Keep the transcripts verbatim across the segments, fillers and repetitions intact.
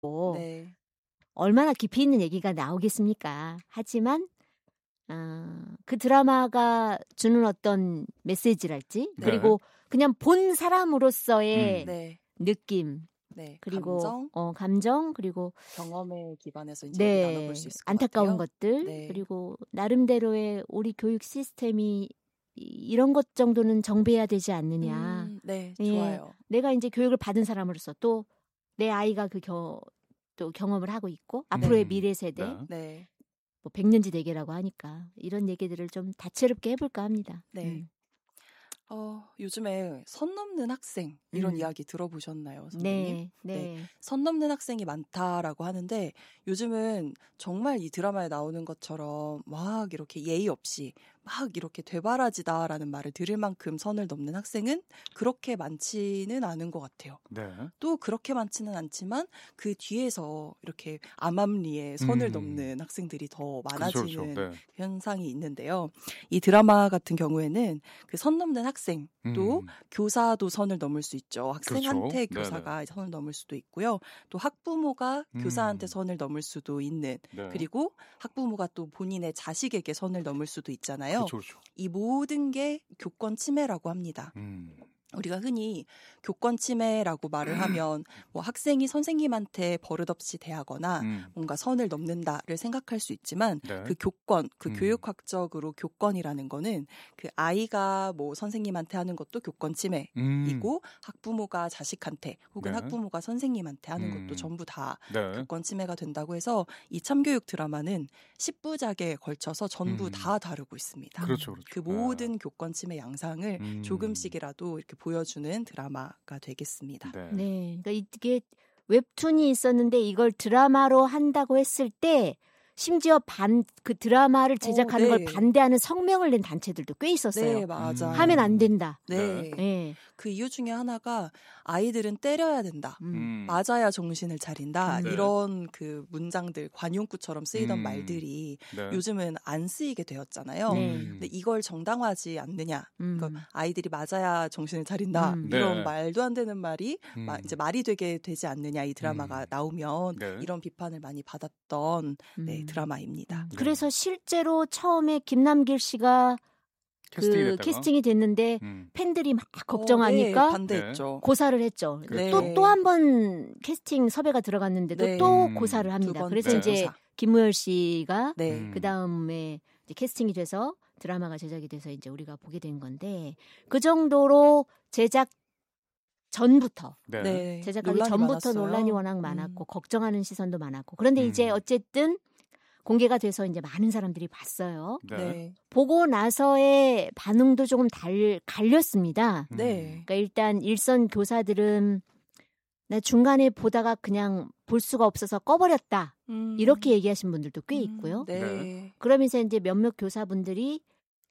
네. 얼마나 깊이 있는 얘기가 나오겠습니까? 하지만 어, 그 드라마가 주는 어떤 메시지랄지 네. 그리고 그냥 본 사람으로서의 음. 네. 느낌 네. 그리고 감정, 어, 감정 그리고 경험에 기반해서 이제 네, 나눠볼 수 있을 것 안타까운 같아요. 것들 네. 그리고 나름대로의 우리 교육 시스템이 이- 이런 것 정도는 정비해야 되지 않느냐. 음, 네, 예, 좋아요. 내가 이제 교육을 받은 사람으로서 또 내 아이가 그 겨, 또 경험을 하고 있고 앞으로의 음, 미래 세대 네. 네. 뭐 백년지 대계라고 하니까 이런 얘기들을 좀 다채롭게 해볼까 합니다. 네. 음. 어, 요즘에 선 넘는 학생 이런 음. 이야기 들어보셨나요, 선생님? 네, 네, 선 넘는 학생이 많다라고 하는데 요즘은 정말 이 드라마에 나오는 것처럼 막 이렇게 예의 없이 막 이렇게 되바라지다라는 말을 들을 만큼 선을 넘는 학생은 그렇게 많지는 않은 것 같아요. 네. 또 그렇게 많지는 않지만 그 뒤에서 이렇게 암암리에 선을 음. 넘는 학생들이 더 그렇죠, 많아지는 그렇죠. 네. 현상이 있는데요. 이 드라마 같은 경우에는 그 선 넘는 학생 또 음. 교사도 선을 넘을 수 있죠. 학생한테 그렇죠. 교사가 선을 넘을 수도 있고요. 또 학부모가 음. 교사한테 선을 넘을 수도 있는 네. 그리고 학부모가 또 본인의 자식에게 선을 넘을 수도 있잖아요. 그렇죠, 그렇죠. 이 모든 게 교권 침해라고 합니다. 음. 우리가 흔히 교권 침해라고 말을 하면 뭐 학생이 선생님한테 버릇없이 대하거나 음. 뭔가 선을 넘는다를 생각할 수 있지만 네. 그 교권, 그 음. 교육학적으로 교권이라는 거는 그 아이가 뭐 선생님한테 하는 것도 교권 침해이고 음. 학부모가 자식한테 혹은 네. 학부모가 선생님한테 하는 음. 것도 전부 다 네. 교권 침해가 된다고 해서 이 참교육 드라마는 십 부작에 걸쳐서 전부 음. 다 다루고 있습니다. 그렇죠, 그렇죠. 그 모든 교권 침해 양상을 음. 조금씩이라도 이렇게 보여주는 드라마가 되겠습니다. 네. 네. 그러니까 이게 웹툰이 있었는데 이걸 드라마로 한다고 했을 때 심지어 반 그 드라마를 제작하는 어, 걸 네. 반대하는 성명을 낸 단체들도 꽤 있었어요. 네, 맞아요. 하면 안 된다. 네. 예. 그 이유 중에 하나가 아이들은 때려야 된다. 음. 음. 맞아야 정신을 차린다. 음. 네. 이런 그 문장들, 관용구처럼 쓰이던 음. 말들이 네. 요즘은 안 쓰이게 되었잖아요. 네. 음. 근데 이걸 정당화하지 않느냐. 음. 그러니까 아이들이 맞아야 정신을 차린다. 음. 이런 네. 말도 안 되는 말이 음. 마- 이제 말이 되게 되지 않느냐. 이 드라마가 음. 나오면 네. 이런 비판을 많이 받았던 네, 음. 드라마입니다. 음. 네. 그래서 실제로 처음에 김남길 씨가 캐스팅이 그 됐다가? 캐스팅이 됐는데 음. 팬들이 막 어, 네, 걱정하니까 반대했죠. 고사를 했죠. 그렇죠. 또 또 한 번 캐스팅 섭외가 들어갔는데도 네. 또 음. 고사를 두 합니다. 번째 그래서 네. 이제 고사. 김무열 씨가 네. 음. 그 다음에 캐스팅이 돼서 드라마가 제작이 돼서 이제 우리가 보게 된 건데 그 정도로 제작 전부터 네. 네. 제작하기 논란이 전부터 많았어요. 논란이 워낙 음. 많았고 걱정하는 시선도 많았고 그런데 음. 이제 어쨌든 공개가 돼서 이제 많은 사람들이 봤어요. 네. 네. 보고 나서의 반응도 조금 달, 갈렸습니다. 음. 네. 그러니까 일단 일선 교사들은 나 중간에 보다가 그냥 볼 수가 없어서 꺼버렸다. 음. 이렇게 얘기하신 분들도 꽤 음, 있고요. 네. 네. 그러면서 이제 몇몇 교사분들이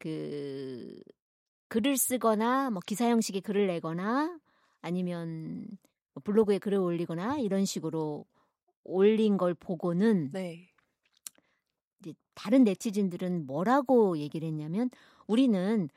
그 글을 쓰거나 뭐 기사 형식의 글을 내거나 아니면 뭐 블로그에 글을 올리거나 이런 식으로 올린 걸 보고는 네. 이제 다른 네티즌들은 뭐라고 얘기를 했냐면 우리는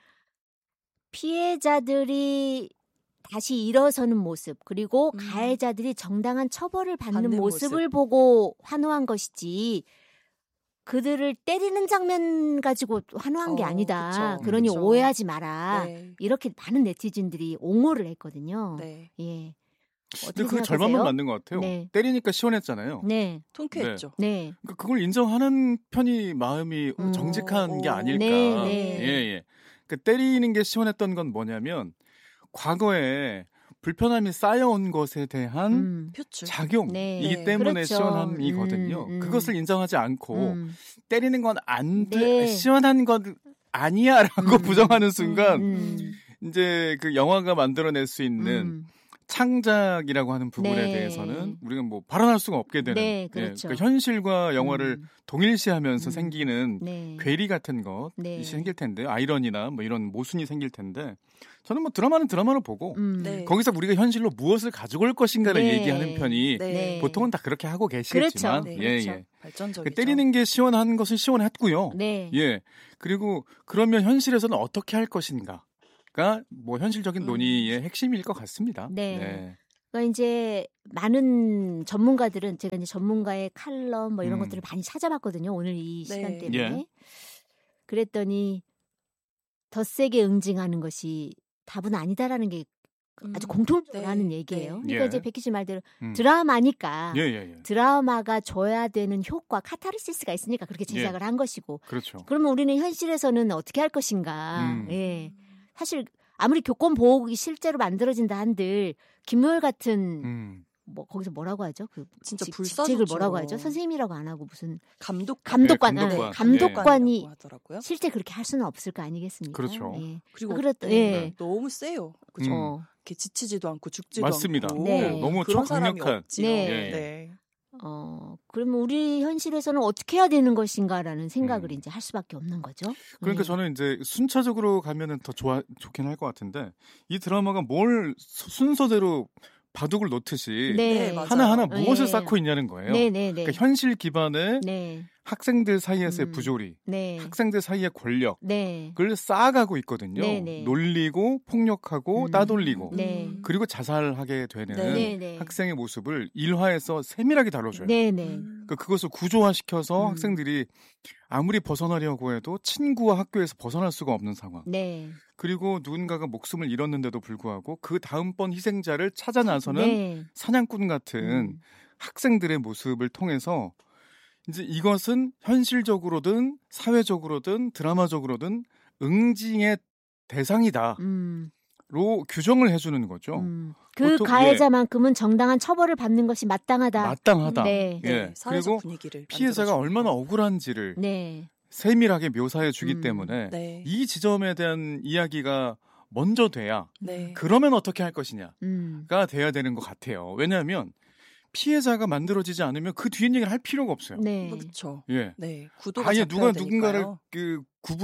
피해자들이 다시 일어서는 모습 그리고 음. 가해자들이 정당한 처벌을 받는, 받는 모습을 모습. 보고 환호한 것이지 그들을 때리는 장면 가지고 환호한 게 어, 아니다. 그쵸. 그러니 그쵸. 오해하지 마라. 네. 이렇게 많은 네티즌들이 옹호를 했거든요. 네. 예. 근데 어떻게 그 생각하세요? 절반만 맞는 것 같아요. 네. 때리니까 시원했잖아요. 네. 통쾌했죠. 네. 그러니까 그걸 인정하는 편이 마음이 음. 정직한 게 어, 아닐까. 네, 네. 예, 예. 그 때리는 게 시원했던 건 뭐냐면 과거에 불편함이 쌓여온 것에 대한 음. 표출. 작용이기 네. 때문에 그렇죠. 시원함이거든요. 음, 음. 그것을 인정하지 않고 음. 때리는 건 안 돼, 네. 시원한 건 아니야라고 음. 부정하는 순간 음. 이제 그 영화가 만들어낼 수 있는 음. 창작이라고 하는 부분에 네. 대해서는 우리가 뭐 발언할 수가 없게 되는 네, 예, 그렇죠. 그러니까 현실과 영화를 음. 동일시하면서 음. 생기는 네. 괴리 같은 것이 네. 생길 텐데 아이러니나 뭐 이런 모순이 생길 텐데 저는 뭐 드라마는 드라마로 보고 음. 네. 거기서 우리가 현실로 무엇을 가지고 올 것인가를 네. 얘기하는 편이 네. 네. 보통은 다 그렇게 하고 계시겠지만 그렇죠. 네, 예, 그렇죠. 예. 발전적이죠. 그 때리는 게 시원한 것은 시원했고요. 네. 예. 그리고 그러면 현실에서는 어떻게 할 것인가가 뭐 현실적인 음. 논의의 핵심일 것 같습니다. 네. 네. 그러니까 이제 많은 전문가들은 제가 이제 전문가의 칼럼 뭐 이런 음. 것들을 많이 찾아봤거든요. 오늘 이 네. 시간 때문에. 예. 그랬더니 더 세게 응징하는 것이 답은 아니다라는 게 아주 공통적으로 네. 하는 얘기예요. 네. 그러니까 예. 이제 백희 씨 말대로 음. 드라마니까 예, 예, 예. 드라마가 줘야 되는 효과, 카타르시스가 있으니까 그렇게 제작을 예. 한 것이고 그렇죠. 그러면 우리는 현실에서는 어떻게 할 것인가. 음. 예. 사실 아무리 교권 보호국이 실제로 만들어진다 한들 김노열 같은 음. 뭐 거기서 뭐라고 하죠? 그 진짜 직- 불사조처럼. 직책을 뭐라고 하죠? 선생님이라고 안 하고 무슨 감독 감독관, 네, 아, 감독관. 감독관이 예. 하더라고요. 실제 그렇게 할 수는 없을 거 아니겠습니까? 그렇죠. 예. 그리고 그렇다. 네, 예. 너무 세요. 그죠? 음. 어. 이렇게 지치지도 않고 죽지도 맞습니다. 않고. 네. 너무 그런 사람이 초강력한. 없지요. 네. 예, 예. 네. 어, 그러면 우리 현실에서는 어떻게 해야 되는 것인가라는 생각을 음. 이제 할 수밖에 없는 거죠. 그러니까 예. 저는 이제 순차적으로 가면은 더 좋아 좋긴 할 것 같은데 이 드라마가 뭘 수- 순서대로 바둑을 놓듯이 네. 네, 맞아요. 하나하나 네. 무엇을 쌓고 있냐는 거예요. 네, 네, 네. 그러니까 현실 기반의 네. 학생들 사이에서의 음. 부조리, 네. 학생들 사이의 권력, 네. 그걸 쌓아가고 있거든요. 네, 네. 놀리고 폭력하고 음. 따돌리고 네. 그리고 자살하게 되는 네. 네, 네. 학생의 모습을 일화에서 세밀하게 다뤄줘요. 네, 네. 음. 그러니까 그것을 구조화시켜서 음. 학생들이 아무리 벗어나려고 해도 친구와 학교에서 벗어날 수가 없는 상황. 네. 그리고 누군가가 목숨을 잃었는데도 불구하고 그 다음번 희생자를 찾아 나서는 네. 사냥꾼 같은 음. 학생들의 모습을 통해서 이제 이것은 현실적으로든 사회적으로든 드라마적으로든 응징의 대상이다로 음. 규정을 해주는 거죠. 음. 그 보통- 가해자만큼은 정당한 처벌을 받는 것이 마땅하다. 마땅하다. 네. 네. 예. 사회적 그리고 분위기를 피해자가 만들어주고. 얼마나 억울한지를 네. 세밀하게 묘사해 주기 음. 때문에 네. 이 지점에 대한 이야기가 먼저 돼야 네. 그러면 어떻게 할 것이냐가 음. 돼야 되는 것 같아요. 왜냐하면 피해자가 만들어지지 않으면 그 뒤에 얘기를 할 필요가 없어요. 네. 그렇죠. 예. 네. 구도가 아예 잡혀야 누가 되니까요. 누군가를 그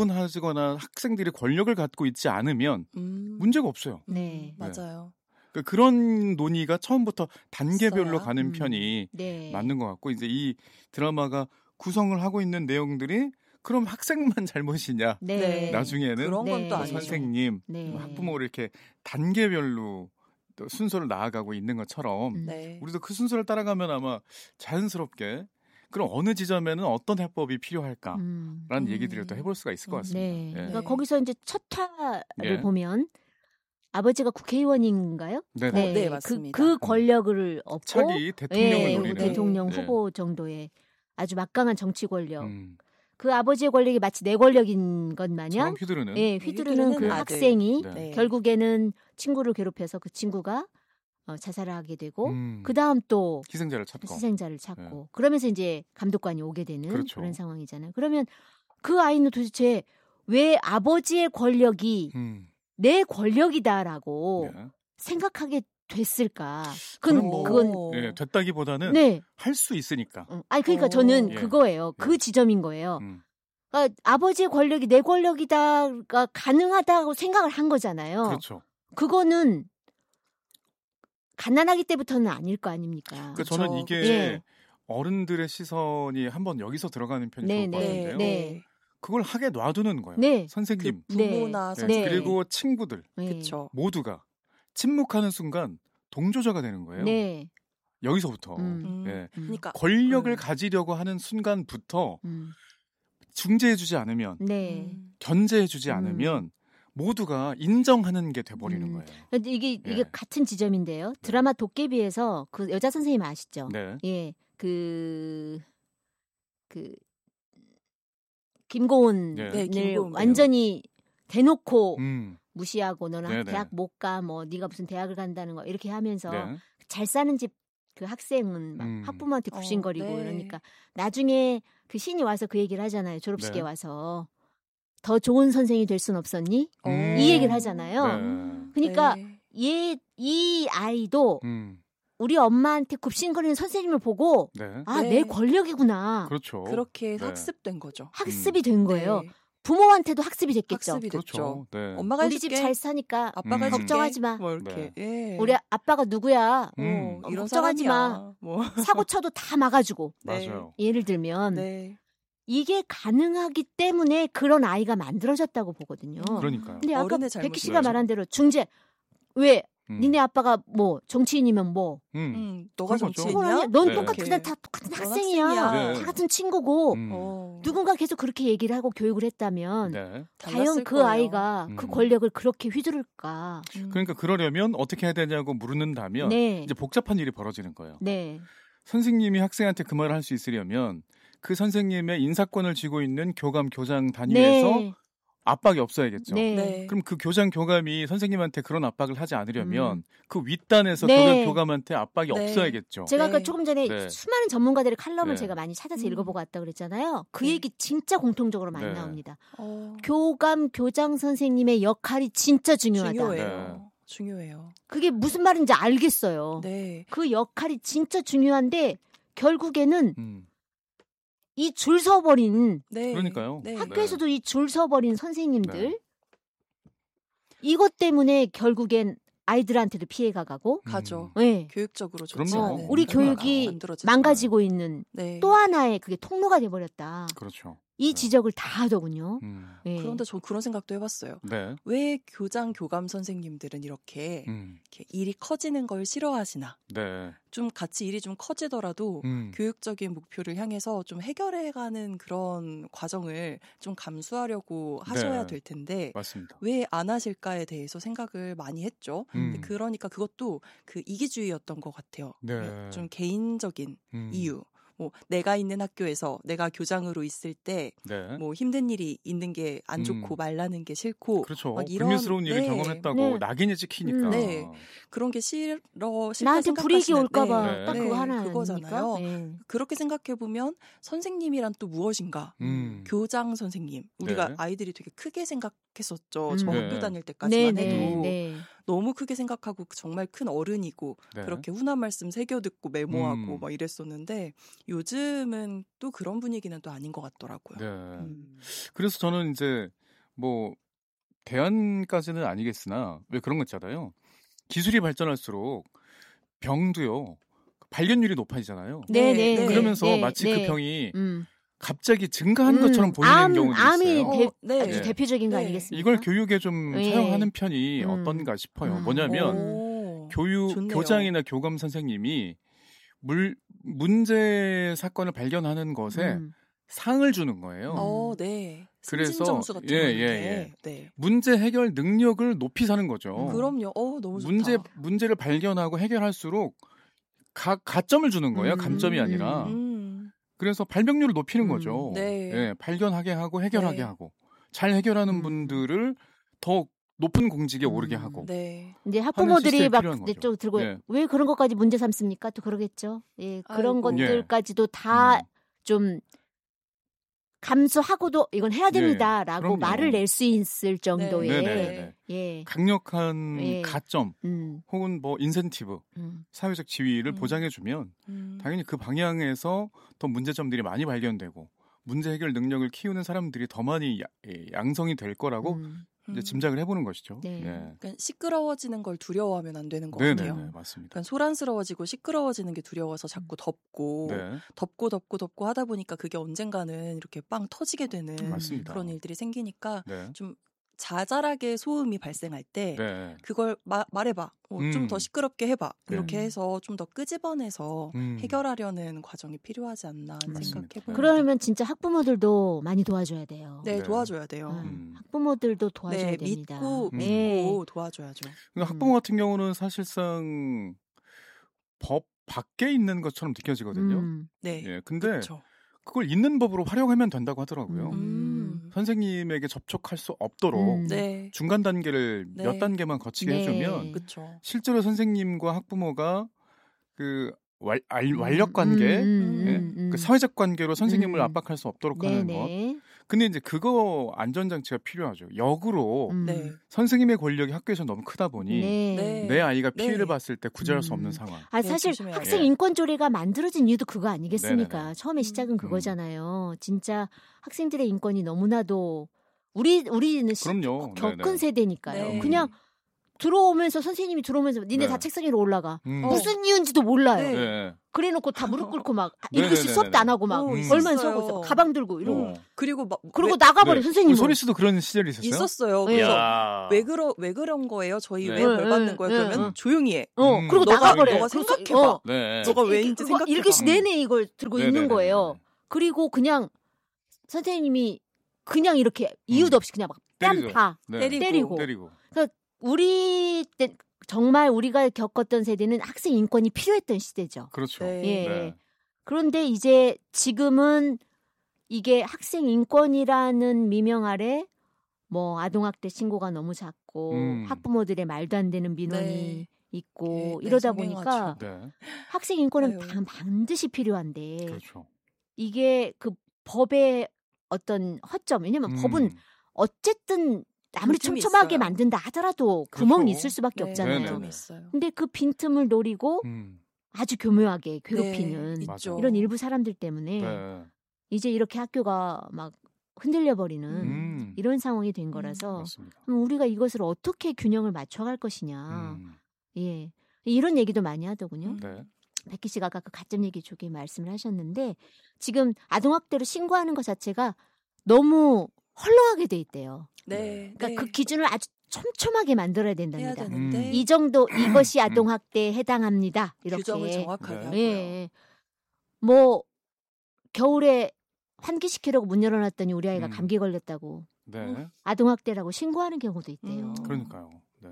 구분하거나 학생들이 권력을 갖고 있지 않으면 음. 문제가 없어요. 네. 맞아요. 그러니까 그런 논의가 처음부터 단계별로 있어야. 가는 음. 편이 네. 맞는 것 같고 이제 이 드라마가 구성을 하고 있는 내용들이 그럼 학생만 잘못이냐? 네. 나중에는 그런 건 네. 또 뭐 아니죠. 선생님, 네. 뭐 학부모를 이렇게 단계별로 또 순서를 나아가고 있는 것처럼 음. 네. 우리도 그 순서를 따라가면 아마 자연스럽게 그럼 어느 지점에는 어떤 해법이 필요할까라는 음. 음. 얘기들을 또 해볼 수가 있을 것 음. 같습니다. 네. 예. 그러니까 네. 거기서 이제 첫 화를 예. 보면 아버지가 국회의원인가요? 네네. 네. 네, 맞습니다. 그, 그 권력을 얻고 차기 대통령을 예, 노리는 대통령 예. 후보 정도의 아주 막강한 정치 권력. 음. 그 아버지의 권력이 마치 내 권력인 것 마냥 처럼 휘두르는 예, 휘두르는 휘두르는 그 아들. 학생이 네. 네. 결국에는 친구를 괴롭혀서 그 친구가 어, 자살을 하게 되고 음. 그 다음 또 희생자를 찾고 희생자를 찾고 그러면서 이제 감독관이 오게 되는 그렇죠. 그런 상황이잖아요. 그러면 그 아이는 도대체 왜 아버지의 권력이 음. 내 권력이다라고 네. 생각하게 됐을까? 그건 그건 뭐- 그건 예, 됐다기보다는 네. 할 수 있으니까. 어, 아니 그러니까 어. 저는 예. 그거예요. 그 예. 지점인 거예요. 음. 그러니까 아버지의 권력이 내 권력이다가 가능하다고 생각을 한 거잖아요. 그렇죠. 그거는 가난하기 때부터는 아닐 거 아닙니까? 그러니까 저는 그쵸. 이게 예. 어른들의 시선이 한번 여기서 들어가는 편이 네, 좋을 것 네, 같은데요. 네. 그걸 하게 놔두는 거예요. 네. 선생님, 부모나 네. 선생님. 그리고 친구들 네. 그렇죠. 모두가 침묵하는 순간 동조자가 되는 거예요. 네. 여기서부터. 음. 음. 예. 음. 그러니까 권력을 음. 가지려고 하는 순간부터 음. 중재해주지 않으면, 네. 음. 견제해주지 음. 않으면 모두가 인정하는 게 돼버리는 음. 거예요. 근데 이게 이게 예. 같은 지점인데요. 드라마 도깨비에서 그 여자 선생님 아시죠? 네. 예. 그 그 김고은을 네. 네, 김고은 완전히 대놓고 음. 무시하고 너는 네네. 대학 못 가, 뭐 네가 무슨 대학을 간다는 거 이렇게 하면서 네. 잘 사는 집 그 학생은 막 음. 학부모한테 굽신거리고 어, 네. 그러니까 나중에 그 신이 와서 그 얘기를 하잖아요. 졸업식에 네. 와서 더 좋은 선생이 될 순 없었니? 음. 이 얘기를 하잖아요. 네. 그러니까 네. 얘 이 아이도 음. 우리 엄마한테 굽신거리는 선생님을 보고 네. 아, 네. 내 권력이구나. 그렇죠. 그렇게 네. 학습된 거죠. 학습이 된 거예요. 네. 부모한테도 학습이 됐겠죠. 학습이 됐죠. 그렇죠. 네. 엄마가 우리 집 해줄게. 잘 사니까 아빠가 음. 해줄게. 걱정하지 마. 뭐 이렇게. 예. 우리 아빠가 누구야? 음. 어, 어, 이런 걱정하지 사람이야. 뭐. 사고 쳐도 다 막아주고. 네. 맞아요. 예를 들면 네. 이게 가능하기 때문에 그런 아이가 만들어졌다고 보거든요. 음. 그러니까요. 근데 아까 어른의 백희 잘못이죠. 씨가 말한 대로 중재 왜 음. 니네 아빠가 뭐 정치인이면 뭐 음. 음, 너가 그런 거죠. 그건 정치인이야? 아니야. 넌 네. 똑같아. 이렇게. 다 똑같은 넌 학생이야. 학생이야. 네. 다 같은 친구고 음. 어, 누군가 계속 그렇게 얘기를 하고 교육을 했다면 네. 과연 달랐을 그 거예요. 아이가 음. 그 권력을 그렇게 휘두를까? 음. 그러니까 그러려면 어떻게 해야 되냐고 물는다면 네. 이제 복잡한 일이 벌어지는 거예요. 네. 선생님이 학생한테 그 말을 할 수 있으려면 그 선생님의 인사권을 쥐고 있는 교감, 교장 단위에서 네. 압박이 없어야겠죠. 네. 네. 그럼 그 교장, 교감이 선생님한테 그런 압박을 하지 않으려면 음. 그 윗단에서 네. 교감, 교감한테 압박이 네. 없어야겠죠. 제가 아까 네. 조금 전에 네. 수많은 전문가들의 칼럼을 네. 제가 많이 찾아서 음. 읽어보고 왔다 그랬잖아요. 그 네. 얘기 진짜 공통적으로 많이 네. 나옵니다. 어, 교감, 교장 선생님의 역할이 진짜 중요하다. 중요해요. 중요해요. 그게 무슨 말인지 알겠어요. 네. 그 역할이 진짜 중요한데 결국에는 음. 이 줄 서버린 네. 그러니까요. 네. 학교에서도 이 줄 서버린 선생님들 네. 이것 때문에 결국엔 아이들한테도 피해가 가고 가죠. 네. 교육적으로 좋지 그럼요. 않은 우리 결과가 교육이 만들어지죠. 망가지고 있는 네. 또 하나의 그게 통로가 돼버렸다. 그렇죠. 이 네. 지적을 다 하더군요. 음. 네. 그런데 저 그런 생각도 해봤어요. 네. 왜 교장 교감 선생님들은 이렇게, 음. 이렇게 일이 커지는 걸 싫어하시나? 네. 좀 같이 일이 좀 커지더라도 음. 교육적인 목표를 향해서 좀 해결해가는 그런 과정을 좀 감수하려고 하셔야 네. 될 텐데 맞습니다. 왜 안 하실까에 대해서 생각을 많이 했죠. 음. 근데 그러니까 그것도 그 이기주의였던 것 같아요. 네. 좀 개인적인 음. 이유. 뭐 내가 있는 학교에서 내가 교장으로 있을 때 네. 뭐 힘든 일이 있는 게 안 좋고 음. 말라는 게 싫고 그렇죠. 막 이런- 불미스러운 일을 네. 경험했다고 네. 낙인이 찍히니까. 음. 네. 그런 게 싫어 싫다 나한테 불이익이 생각하시는- 올까봐 네. 딱 네, 그거 하나 그거잖아요. 아닙니까? 네. 그렇게 생각해 보면 선생님이란 또 무엇인가? 음. 교장 선생님. 우리가 네. 아이들이 되게 크게 생각했었죠. 음. 저 네. 학교 다닐 네, 때까지만 네, 해도 네. 너무 크게 생각하고 정말 큰 어른이고 네. 그렇게 훈한 말씀 새겨 듣고 메모하고 음. 막 이랬었는데 요즘은 또 그런 분위기는 또 아닌 것 같더라고요. 네. 음. 그래서 저는 이제 뭐 대안까지는 아니겠으나 왜 그런 거 있잖아요. 기술이 발전할수록 병도요 발견율이 높아지잖아요. 네, 네, 네, 네. 그러면서 네, 마치 네. 그 병이 음. 갑자기 증가하는 음, 것처럼 보이는 암, 경우도 암이 있어요. 대, 어, 네. 아주 네. 대표적인 거 네. 아니겠습니까? 이걸 교육에 좀 네. 사용하는 편이 음. 어떤가 싶어요. 음. 뭐냐면 오, 교육 좋네요. 교장이나 교감 선생님이 물 문제 사건을 발견하는 것에 음. 상을 주는 거예요. 어, 네. 그래서- 승진 점수 같은 예, 거 예, 있는데. 네. 문제 해결 능력을 높이 사는 거죠. 그럼요. 어, 너무 좋다. 문제 문제를 발견하고 해결할수록 가, 가점을 주는 거예요. 음. 감점이 아니라. 음. 그래서 발병률을 높이는 음. 거죠. 네. 예, 발견하게 하고 해결하게 네. 하고 잘 해결하는 음. 분들을 더 높은 공직에 음. 오르게 하고. 네. 이제 학부모들이 시스템이 막 필요한 거죠. 좀 들고 예. 왜 그런 것까지 문제 삼습니까? 또 그러겠죠. 예, 그런 아이고. 것들까지도 다 음. 좀 감수하고도 이건 해야 됩니다라고 그럼요. 말을 낼 수 있을 정도의 네, 네, 네. 예, 강력한 예. 가점 음, 혹은 뭐 인센티브, 음. 사회적 지위를 음. 보장해주면 음. 당연히 그 방향에서 더 문제점들이 많이 발견되고 문제 해결 능력을 키우는 사람들이 더 많이 야- 예, 양성이 될 거라고 음. 이제 음. 짐작을 해보는 것이죠. 네. 그러니까 시끄러워지는 걸 두려워하면 안 되는 것 네, 네, 같아요. 네, 맞습니다. 그러니까 소란스러워지고 시끄러워지는 게 두려워서 자꾸 덮고 네, 덮고 덮고 덮고 하다 보니까 그게 언젠가는 이렇게 빵 터지게 되는 맞습니다. 그런 일들이 생기니까 네, 좀 자잘하게 소음이 발생할 때 네. 그걸 마- 말해봐. 어, 음. 좀 더 시끄럽게 해봐. 이렇게 네. 해서 좀 더 끄집어내서 음. 해결하려는 과정이 필요하지 않나 하는 맞습니다. 생각해봅니다. 그러면 진짜 학부모들도 많이 도와줘야 돼요. 네, 네. 도와줘야 돼요. 음. 음. 학부모들도 도와줘야 네, 됩니다. 믿고 음. 네. 믿고 도와줘야죠. 그러니까 음. 학부모 같은 경우는 사실상 법 밖에 있는 것처럼 느껴지거든요. 음. 네, 예, 근데 그렇죠. 그걸 있는 법으로 활용하면 된다고 하더라고요. 음. 음. 선생님에게 접촉할 수 없도록 음. 네, 중간 단계를 네. 몇 단계만 거치게 네. 해주면 그렇죠. 실제로 선생님과 학부모가 그 왈, 알- 음. 완력 관계, 음, 음, 예? 음, 음. 그 사회적 관계로 선생님을 음. 압박할 수 없도록 하는 것. 네네. 근데 이제 그거 안전장치가 필요하죠. 역으로 음. 네, 선생님의 권력이 학교에서 너무 크다 보니 네. 네. 내 아이가 네. 피해를 봤을 때 구제할 수 음. 없는 상황. 아, 네, 사실 조심해야 학생 돼요. 인권 조례가 만들어진 이유도 그거 아니겠습니까? 네네네. 처음에 시작은 음. 그거잖아요. 진짜 학생들의 인권이 너무나도 우리 우리는 시- 그럼요. 겪은 네네. 세대니까요. 네. 그냥 들어오면서 선생님이 들어오면서 니네 네. 다 책상 위로 올라가. 음. 무슨 이유인지도 몰라요. 네. 네. 그래놓고 다 무릎 꿇고 막 네, 읽을 수 네, 수업도 네, 안 하고 막 오, 얼마나 있었어요. 서고 있어. 가방 들고 이러고. 어. 그리고 막 그리고 왜, 나가버려 네. 선생님은. 소리 씨도 그런 시절이 있었어요? 있었어요. 네. 그래서 야. 왜 그러 왜 그런 거예요? 저희 네. 왜 벌 네, 받는 거예요? 네, 그러면 네. 조용히 해. 어, 음. 그리고 너가- 나가버려. 너가 그래서, 생각해봐. 어, 네. 너가 왜인지 그거 생각해봐. 일교시 내내 이걸 들고 네, 있는 네, 네, 거예요. 네. 그리고 그냥 선생님이 그냥 이렇게 이유도 없이 그냥 막 때리죠. 뺨 파. 네. 때리고. 때리고. 때리고. 우리 때 정말 우리가 겪었던 세대는 학생 인권이 필요했던 시대죠. 그렇죠. 네. 예. 네. 그런데 이제 지금은 이게 학생 인권이라는 미명 아래 뭐 아동학대 신고가 너무 작고 음. 학부모들의 말도 안 되는 민원이 네. 있고 네, 이러다 네, 보니까 네. 학생 인권은 아유. 반- 반드시 필요한데 그렇죠. 이게 그 법의 어떤 허점 왜냐면 음. 법은 어쨌든 아무리 빈틈이 첨첨하게 있어요. 만든다 하더라도 구멍은 그렇죠. 있을 수밖에 네, 없잖아요. 네네네. 좀 있어요. 근데 그 빈틈을 노리고 음. 아주 교묘하게 괴롭히는 네, 맞아. 있죠. 이런 일부 사람들 때문에 네. 이제 이렇게 학교가 막 흔들려 버리는 음. 이런 상황이 된 거라서 맞습니다. 그럼 우리가 이것을 어떻게 균형을 맞춰갈 것이냐. 음. 예. 이런 얘기도 많이 하더군요. 음. 네. 백희 씨가 아까 그 가점 얘기 쪽에 말씀을 하셨는데 지금 아동학대로 신고하는 것 자체가 너무 헐렁하게 돼 있대요. 네. 그러니까 네. 그 기준을 아주 촘촘하게 만들어야 해야 된답니다. 되는데 음. 이 정도 이것이 아동학대에 해당합니다. 이렇게. 규정을 정확하게 네. 하고요. 예. 뭐 겨울에 환기시키려고 문 열어놨더니 우리 아이가 음. 감기 걸렸다고 네. 아동학대라고 신고하는 경우도 있대요. 음. 그러니까요. 네.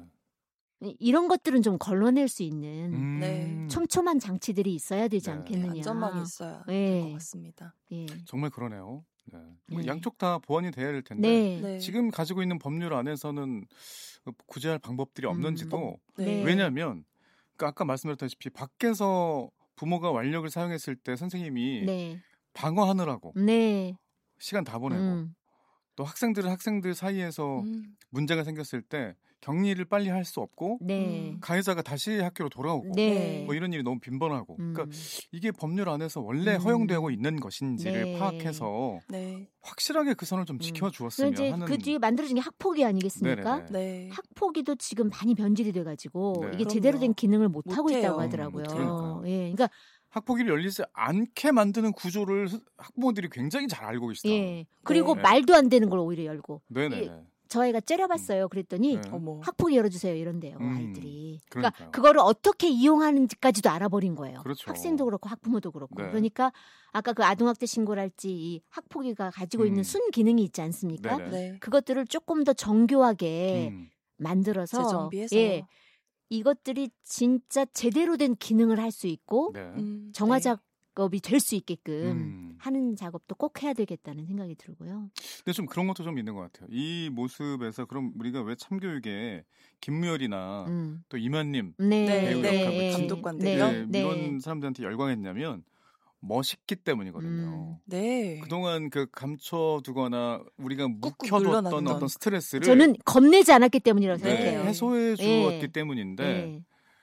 이런 것들은 좀 걸러낼 수 있는 음. 네. 촘촘한 장치들이 있어야 되지 네. 네, 않겠느냐. 안전망이 있어야 예. 될 것 같습니다. 예. 정말 그러네요. 네. 뭐 네. 양쪽 다 보완이 돼야 될 텐데 네. 네. 지금 가지고 있는 법률 안에서는 구제할 방법들이 없는지도 네. 왜냐하면 그러니까 아까 말씀드렸다시피 밖에서 부모가 완력을 사용했을 때 선생님이 네. 방어하느라고 네. 시간 다 보내고 음. 또 학생들은 학생들 사이에서 음. 문제가 생겼을 때 격리를 빨리 할 수 없고 네. 음. 가해자가 다시 학교로 돌아오고 네. 뭐 이런 일이 너무 빈번하고 음. 그러니까 이게 법률 안에서 원래 음. 허용되고 있는 것인지를 네. 파악해서 네. 확실하게 그 선을 좀 음. 지켜주었으면 그래서 이제 하는 그 뒤에 만들어진 게 학폭위 아니겠습니까? 네네네. 네. 학폭위도 지금 많이 변질이 돼가지고 네. 이게 그럼요. 제대로 된 기능을 못 하고 못해요. 있다고 음, 하더라고요. 그러니까요. 예, 그러니까 학폭위를 열리지 않게 만드는 구조를 학부모들이 굉장히 잘 알고 계시다. 예, 그리고 네. 말도 안 되는 걸 오히려 열고 네네. 저 아이가 째려봤어요. 그랬더니 네. 어머. 학폭위 열어주세요 이런데요 음, 아이들이. 그러니까 그러니까요. 그거를 어떻게 이용하는지까지도 알아버린 거예요. 그렇죠. 학생도 그렇고 학부모도 그렇고. 네. 그러니까 아까 그 아동학대 신고를 할지 이 학폭위가 가지고 음. 있는 순 기능이 있지 않습니까? 네네. 네. 그것들을 조금 더 정교하게 음, 만들어서 재정비해서. 예, 이것들이 진짜 제대로 된 기능을 할 수 있고 네. 음. 정화 네. 작업이 될 수 있게끔 음. 하는 작업도 꼭 해야 되겠다는 생각이 들고요. 근데 좀 그런 것도 좀 있는 것 같아요. 이 모습에서 그럼 우리가 왜 참교육에 김무열이나 음. 또 이만님 네, 네, 네, 감독관들이요? 네, 네. 이런 사람들한테 열광했냐면 멋있기 때문이거든요. 음. 네. 그동안 그 감춰두거나 우리가 꾹꾹 묵혀뒀던 눌러놨던. 어떤 스트레스를 저는 겁내지 않았기 때문이라고 네, 생각해요. 해소해 주었기 네. 때문인데 네.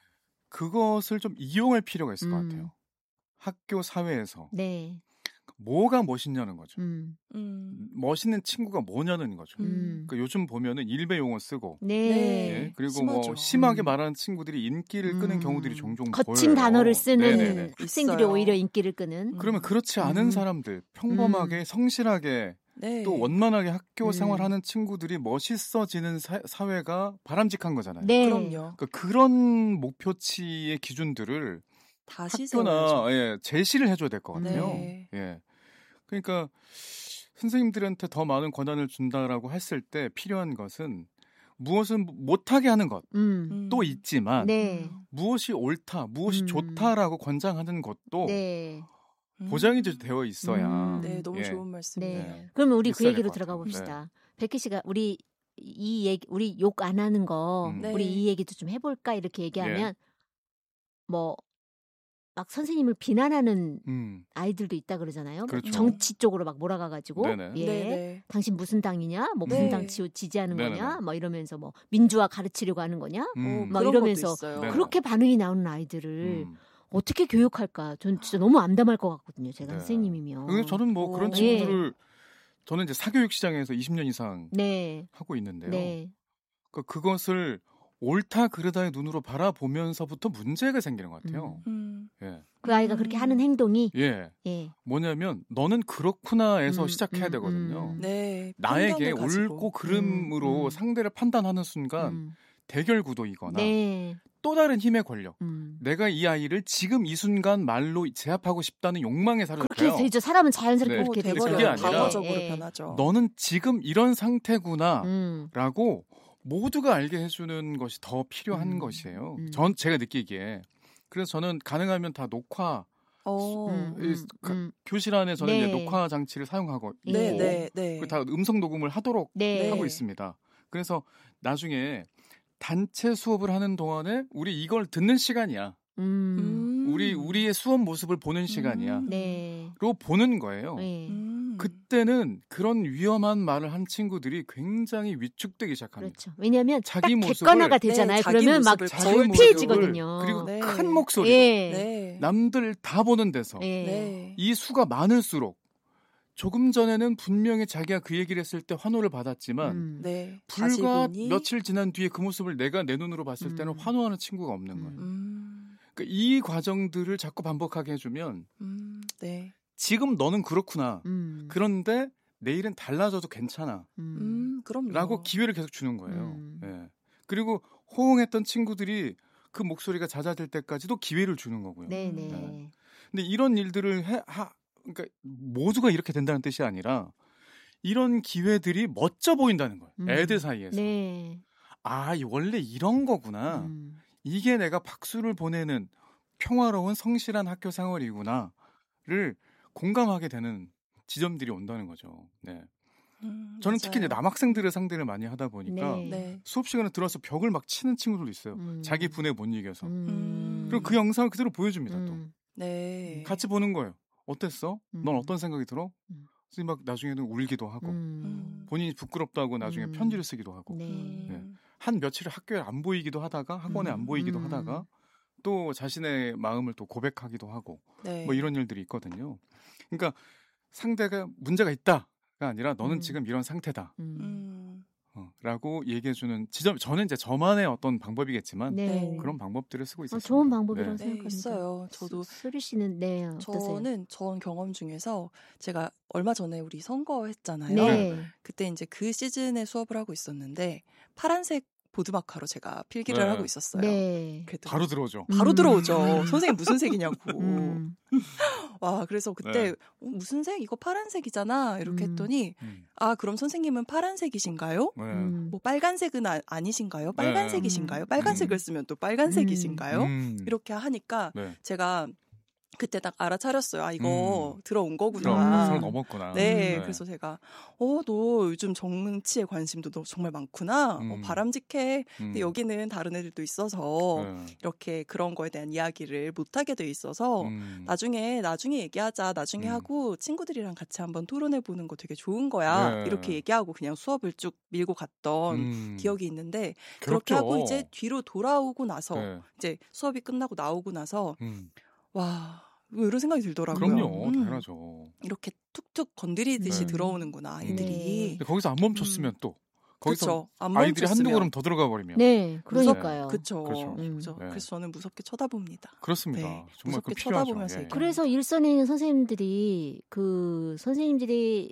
그것을 좀 이용할 필요가 있을 것 음. 같아요. 학교 사회에서 네. 뭐가 멋있냐는 거죠. 음. 음. 멋있는 친구가 뭐냐는 거죠. 음. 그러니까 요즘 보면은 일베 용어 쓰고 네. 예, 그리고 심하죠. 뭐 심하게 음. 말하는 친구들이 인기를 끄는 음. 경우들이 종종 거친 보여요. 단어를 쓰는 네네네. 학생들이 있어요. 오히려 인기를 끄는. 음. 그러면 그렇지 않은 음. 사람들 평범하게 성실하게 네. 또 원만하게 학교 음. 생활하는 친구들이 멋있어지는 사, 사회가 바람직한 거잖아요. 네. 그럼요. 그러니까 그런 목표치의 기준들을 다시 학교나 세워야죠. 예, 제시를 해줘야 될 것 같아요. 네. 예, 그러니까 선생님들한테 더 많은 권한을 준다라고 했을 때 필요한 것은 무엇은 못하게 하는 것도 음. 음. 있지만 네. 무엇이 옳다, 무엇이 음. 좋다라고 권장하는 것도 네. 음. 보장이 되어 있어야 음. 네, 너무 예. 좋은 말씀이에요. 네. 그러면 우리 그 있어야 얘기로 될것 들어가 같아요. 봅시다. 백희 씨가 우리 이 얘기 우리 욕 안 하는 거 음. 네. 우리 이 얘기도 좀 해볼까 이렇게 얘기하면 뭐 막 선생님을 비난하는 음, 아이들도 있다 그러잖아요. 그렇죠. 정치 쪽으로 막 몰아가가지고 네네. 예. 네, 네. 당신 무슨 당이냐? 뭐 네. 무슨 당 지, 지지하는 네네네. 거냐? 뭐 이러면서 뭐 민주화 가르치려고 하는 거냐? 음. 막 그런 이러면서 것도 있어요. 네. 그렇게 반응이 나오는 아이들을 음. 어떻게 교육할까? 전 진짜 너무 암담할 것 같거든요. 제가 네. 선생님이면. 그래서 저는 뭐 그런 오. 친구들을 저는 이제 사교육 시장에서 이십 년 이상 네, 하고 있는데요. 네, 그러니까 그것을 옳다 그르다의 눈으로 바라보면서부터 문제가 생기는 것 같아요. 음. 예. 그 아이가 그렇게 하는 행동이 예. 예. 뭐냐면 너는 그렇구나에서 음, 시작해야 음, 되거든요. 음. 네. 나에게 편견을 가지고. 옳고 그름으로 음, 음. 상대를 판단하는 순간 음. 대결 구도이거나 네. 또 다른 힘의 권력. 음. 내가 이 아이를 지금 이 순간 말로 제압하고 싶다는 욕망에 그렇게 사로잡혀요. 되죠. 사람은 자연스럽게 네. 그렇게 어, 되죠. 그게 돼버려요. 아니라 방어적으로 예, 예. 변하죠. 너는 지금 이런 상태구나 음. 라고 모두가 알게 해주는 것이 더 필요한 음. 것이에요. 음. 전 제가 느끼기에. 그래서 저는 가능하면 다 녹화 어. 음, 이 음, 가- 음. 교실 안에 저는 네. 이제 녹화 장치를 사용하고 있고 네, 예. 네, 네. 그리고 다 음성 녹음을 하도록 네. 하고 있습니다. 그래서 나중에 단체 수업을 하는 동안에 우리 이걸 듣는 시간이야. 음. 우리 우리의 수업 모습을 보는 시간이야. 음. 네. 로 보는 거예요. 네. 음. 그때는 그런 위험한 말을 한 친구들이 굉장히 위축되기 시작합니다. 그렇죠. 왜냐하면 자기 딱 모습을- 객관화가 되잖아요. 네, 자기 그러면 막 모습을 자기 거울 모습을 피해지거든요. 그리고 네. 큰 목소리로 예. 네. 남들 다 보는 데서 예. 네. 이 수가 많을수록 조금 전에는 분명히 자기가 그 얘기를 했을 때 환호를 받았지만 음. 네. 불과 다시 보니 며칠 지난 뒤에 그 모습을 내가 내 눈으로 봤을 때는 음. 환호하는 친구가 없는 음. 거예요. 음. 그러니까 이 과정들을 자꾸 반복하게 해주면 음. 네. 지금 너는 그렇구나. 음. 그런데 내일은 달라져도 괜찮아. 음. 음. 그럼요. 라고 기회를 계속 주는 거예요. 음. 예. 그리고 호응했던 친구들이 그 목소리가 잦아들 때까지도 기회를 주는 거고요. 네네. 네. 근데 이런 일들을 해, 하, 그러니까 모두가 이렇게 된다는 뜻이 아니라 이런 기회들이 멋져 보인다는 거예요. 음. 애들 사이에서. 네. 아, 이 원래 이런 거구나. 음. 이게 내가 박수를 보내는 평화로운 성실한 학교 생활이구나를 공감하게 되는 지점들이 온다는 거죠. 네. 음, 저는 특히 이제 맞아요. 남학생들을 상대를 많이 하다 보니까 네. 네. 수업 시간에 들어와서 벽을 막 치는 친구들도 있어요. 음. 자기 분에 못 이겨서. 음. 그리고 그 영상을 그대로 보여줍니다. 또 음. 네. 같이 보는 거예요. 어땠어? 음. 넌 어떤 생각이 들어? 음. 그래서 막 나중에는 울기도 하고 음. 본인이 부끄럽다고 나중에 음. 편지를 쓰기도 하고 네. 음. 한 며칠 학교에 안 보이기도 하다가 학원에 음. 안 보이기도 음. 하다가 또 자신의 마음을 또 고백하기도 하고 네. 뭐 이런 일들이 있거든요. 그러니까 상대가 문제가 있다가 아니라 너는 음. 지금 이런 상태다. 음. 음. 어, 라고 얘기해주는 지점. 저는 이제 저만의 어떤 방법이겠지만 네. 네. 그런 방법들을 쓰고 어, 있었습니다. 좋은 방법이라고 네. 네, 생각합니다. 있어요. 저도 수- 수리 씨는 네 어떠세요? 저는 전 경험 중에서 제가 얼마 전에 우리 선거 했잖아요. 네. 그때 이제 그 시즌에 수업을 하고 있었는데 파란색 보드마카로 제가 필기를 네. 하고 있었어요. 네. 그랬더니 바로 들어오죠. 바로 음. 들어오죠. 선생님 무슨 색이냐고. 음. 와, 그래서 그때 네. 어, 무슨 색? 이거 파란색이잖아. 이렇게 음. 했더니 음. 아, 그럼 선생님은 파란색이신가요? 네. 음. 뭐 빨간색은 아, 아니신가요? 빨간색이신가요? 음. 빨간색을 음. 쓰면 또 빨간색이신가요? 음. 이렇게 하니까 네. 제가 그때 딱 알아차렸어요. 아, 이거 음. 들어온 그럼 거구나. 선 넘었구나. 네, 네. 그래서 제가 어, 너 요즘 정치에 관심도 너 정말 많구나. 어, 음. 바람직해. 음. 근데 여기는 다른 애들도 있어서 네. 이렇게 그런 거에 대한 이야기를 못 하게 돼 있어서 음. 나중에 나중에 얘기하자. 나중에 음. 하고 친구들이랑 같이 한번 토론해 보는 거 되게 좋은 거야. 네. 이렇게 얘기하고 그냥 수업을 쭉 밀고 갔던 음. 기억이 있는데 괴롭죠. 그렇게 하고 이제 뒤로 돌아오고 나서 네. 이제 수업이 끝나고 나오고 나서 음. 와, 왜 이런 생각이 들더라고요. 그럼요, 음, 당연하죠. 이렇게 툭툭 건드리듯이 네. 들어오는구나 음. 아이들이. 근데 거기서 안 멈췄으면 또 거기서 그렇죠. 안 아이들이 한두 멈췄으면. 걸음 더 들어가 버리면 네, 그러니까요. 그렇죠. 그렇죠. 음. 네. 그래서 저는 무섭게 쳐다봅니다. 그렇습니다. 네, 정말 그 무섭게 필요하죠. 쳐다보면서 예. 얘기하는 그래서 일선에 있는 선생님들이 그 선생님들이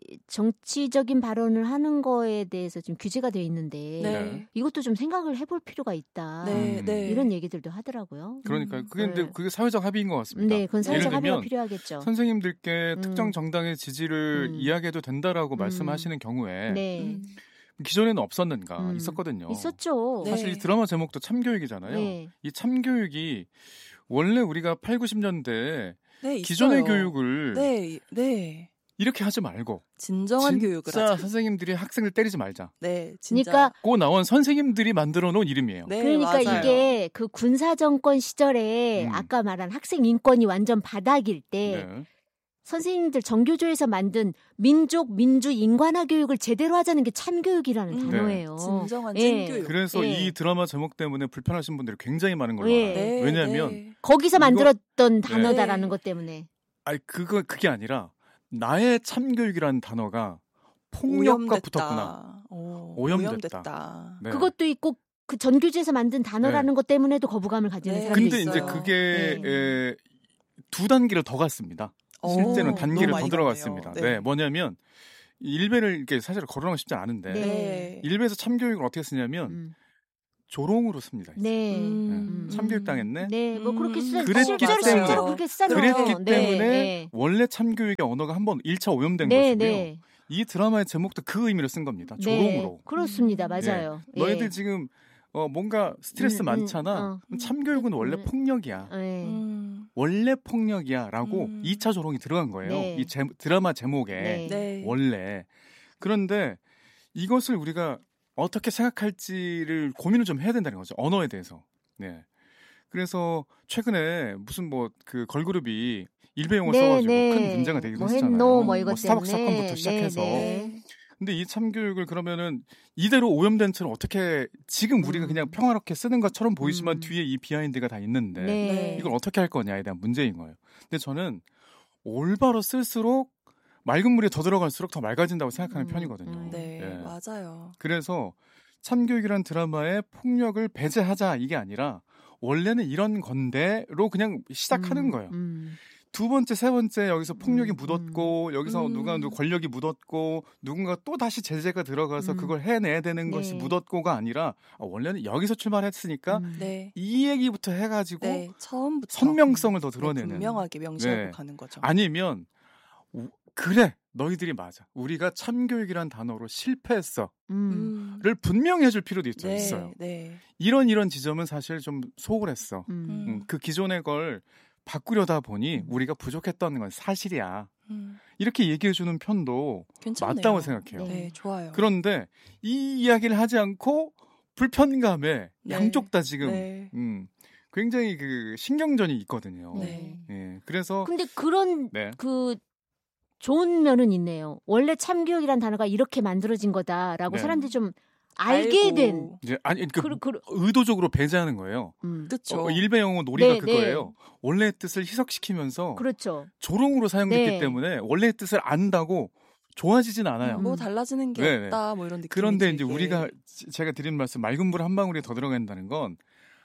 정치적인 발언을 하는 거에 대해서 좀 규제가 되어 있는데 네, 이것도 좀 생각을 해볼 필요가 있다. 네, 음. 네. 이런 얘기들도 하더라고요. 그러니까 음, 그게 근데 네. 그게 사회적 합의인 것 같습니다. 네, 그건 사회적 예를 합의가 들면 필요하겠죠. 선생님들께 음. 특정 정당의 지지를 음. 이야기해도 된다라고 음. 말씀하시는 경우에 네, 음, 기존에는 없었는가 음. 있었거든요. 있었죠. 네. 사실 이 드라마 제목도 참교육이잖아요. 네. 이 참교육이 원래 우리가 팔, 구십 년대에 네, 기존의 있어요. 교육을 네, 네. 이렇게 하지 말고 진정한 교육을 진짜 하자. 선생님들이 학생을 때리지 말자. 네, 진짜. 그러니까 고 나온 선생님들이 만들어 놓은 이름이에요. 네, 그러니까 맞아요. 이게 그 군사 정권 시절에 음. 아까 말한 학생 인권이 완전 바닥일 때 네. 선생님들 정교조에서 만든 민족 민주 인간화 교육을 제대로 하자는 게 참교육이라는 음. 단어예요. 진정한 예. 진교육. 그래서 예. 이 드라마 제목 때문에 불편하신 분들이 굉장히 많은 걸로 예. 알아요. 네, 왜냐하면 네. 거기서 이거- 만들었던 네. 단어다라는 것 때문에. 아니 그거 그게 아니라 나의 참교육이라는 단어가 폭력과 오염됐다. 붙었구나. 오, 오염됐다. 오염됐다. 네. 그것도 있고 그 전교조에서 만든 단어라는 네. 것 때문에도 거부감을 가지는 네. 사람들이 근데 있어요. 이제 그게 네. 에, 두 단계를 더 갔습니다. 실제는 오, 단계를 너무 더 많이 들어갔습니다. 갔네요. 네. 네. 뭐냐면 일베를 이렇게 사실 거론하기 쉽지 않은데 네. 일베에서 참교육을 어떻게 쓰냐면 음. 조롱으로 씁니다. 이제. 네. 음. 네. 참교육당했네. 네, 뭐 그렇게 음. 쓰 그랬기 실제로 때문에. 실제로 그렇게 쓰잖아요. 그랬기 네, 때문에 네. 원래 참교육의 언어가 한번 일 차 오염된 네, 것이고요. 네. 이 드라마의 제목도 그 의미로 쓴 겁니다. 네, 조롱으로. 그렇습니다. 음. 맞아요. 예. 너희들 예. 지금 어, 뭔가 스트레스 음, 음, 많잖아. 어. 참교육은 원래 음. 폭력이야. 네. 음. 원래 폭력이야 라고 음. 이 차 조롱이 들어간 거예요. 네. 이 제, 드라마 제목에 네. 네. 원래. 그런데 이것을 우리가 어떻게 생각할지를 고민을 좀 해야 된다는 거죠. 언어에 대해서. 네. 그래서 최근에 무슨 뭐 그 걸그룹이 일베 용어를 네, 써가지고 네. 큰 문제가 되기도 뭐 했잖아요. 했노, 뭐 이것 스타벅스 때문에. 사건부터 시작해서. 네, 네. 근데 이 참교육을 그러면은 이대로 오염된 채로 어떻게 지금 우리가 음. 그냥 평화롭게 쓰는 것처럼 보이지만 음. 뒤에 이 비하인드가 다 있는데 네. 네. 이걸 어떻게 할 거냐에 대한 문제인 거예요. 근데 저는 올바로 쓸수록 맑은 물이 더 들어갈수록 더 맑아진다고 생각하는 음, 편이거든요. 음. 네, 예. 맞아요. 그래서 참교육이란 드라마에 폭력을 배제하자 이게 아니라 원래는 이런 건데로 그냥 시작하는 음, 거예요. 음. 두 번째, 세 번째 여기서 폭력이 음, 묻었고 여기서 음. 누가 누구 권력이 묻었고 누군가 또 다시 제재가 들어가서 음. 그걸 해내야 되는 네. 것이 묻었고가 아니라 아, 원래는 여기서 출발했으니까 음. 네. 이 얘기부터 해가지고 네, 처음부터 선명성을 더 네, 드러내는 분명하게 명시하고 네. 가는 거죠. 아니면 우- 그래 너희들이 맞아 우리가 참교육이란 단어로 실패했어 음. 를 분명히 해줄 필요도 있, 네, 있어요. 네. 이런 이런 지점은 사실 좀 소홀했어. 음. 음. 음, 그 기존의 걸 바꾸려다 보니 음. 우리가 부족했던 건 사실이야. 음, 이렇게 얘기해주는 편도 괜찮네요. 맞다고 생각해요. 네, 좋아요. 그런데 이 이야기를 하지 않고 불편감에 네. 양쪽 다 지금 네. 음, 굉장히 그 신경전이 있거든요. 네. 예, 그래서 근데 그런 네. 그 좋은 면은 있네요. 원래 참교육이란 단어가 이렇게 만들어진 거다라고 네. 사람들이 좀 알게 알고. 된. 이제 아니 그 그, 그, 의도적으로 배제하는 거예요. 음. 그렇죠. 어, 일베 영어 놀이가 네, 그거예요. 원래의 뜻을 희석시키면서 그렇죠. 조롱으로 사용됐기 네. 때문에 원래의 뜻을 안다고 좋아지진 않아요. 음. 뭐 달라지는 게 네네. 없다 뭐 이런 느낌이 그런데 이제 들게. 우리가 지- 제가 드린 말씀 맑은 물 한 방울이 더 들어간다는 건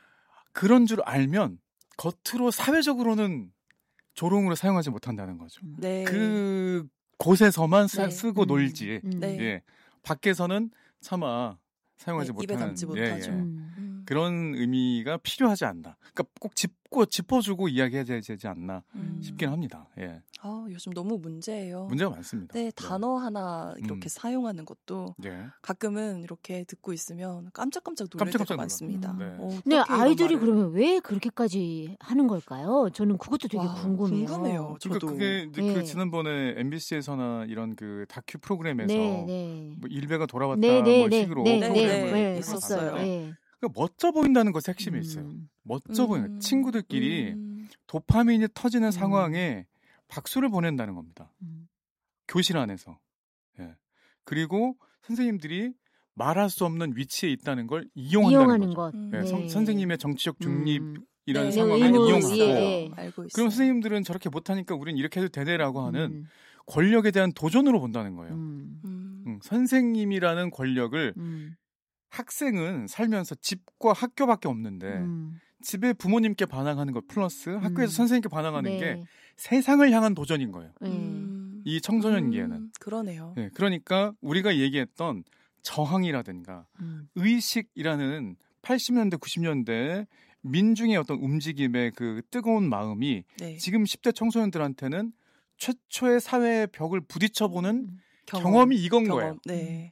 그런 줄 알면 겉으로 사회적으로는 조롱으로 사용하지 못한다는 거죠. 네. 그 곳에서만 사- 네. 쓰고 음. 놀지. 음. 네. 예. 밖에서는 차마 사용하지 네, 입에 못하는 담지 예, 못하죠. 예. 음. 음. 그런 의미가 필요하지 않나. 그러니까 꼭 짚고 짚어주고 이야기해야 되지 않나 음. 싶긴 합니다. 예. 아, 요즘 너무 문제예요. 문제가 많습니다. 네, 단어 하나 이렇게 음. 사용하는 것도 예. 가끔은 이렇게 듣고 있으면 깜짝깜짝 놀랄 깜짝깜짝 때가 놀라요. 많습니다. 네. 어, 근데 어떻게 이런 아이들이 말을- 그러면 왜 그렇게까지 하는 걸까요? 저는 그것도 되게 와, 궁금해요. 궁금해요. 그러니까 저도. 그게 이제 네. 그 지난번에 엠비씨에서나 이런 그 다큐 프로그램에서 네, 네. 뭐 일베가 돌아왔다 네, 네, 뭐 네, 식으로 네, 네, 네, 프로그램을 네, 있었어요. 했었어요. 네. 그러니까 멋져 보인다는 것에 핵심이 음. 있어요. 멋져 음. 보이는 친구들끼리 음. 도파민이 터지는 음. 상황에 박수를 보낸다는 겁니다. 음. 교실 안에서. 예. 그리고 선생님들이 말할 수 없는 위치에 있다는 걸 이용한다는 이용하는 거죠. 것. 음. 예, 네. 선, 선생님의 정치적 중립 음. 이런 네, 상황을 의무, 이용하고 예, 예. 알고 있어요. 그럼 선생님들은 저렇게 못하니까 우리는 이렇게 해도 되네라고 하는 음. 권력에 대한 도전으로 본다는 거예요. 음. 음. 음, 선생님이라는 권력을 음. 학생은 살면서 집과 학교밖에 없는데 음. 집에 부모님께 반항하는 것 플러스 학교에서 음. 선생님께 반항하는 네. 게 세상을 향한 도전인 거예요. 네. 음. 이 청소년기에는. 음, 그러네요. 네, 그러니까 우리가 얘기했던 저항이라든가 음. 의식이라는 팔십 년대, 구십 년대 민중의 어떤 움직임의 그 뜨거운 마음이 네. 지금 십 대 청소년들한테는 최초의 사회의 벽을 부딪혀보는 음. 경험, 이 이건 경험. 거예요. 네.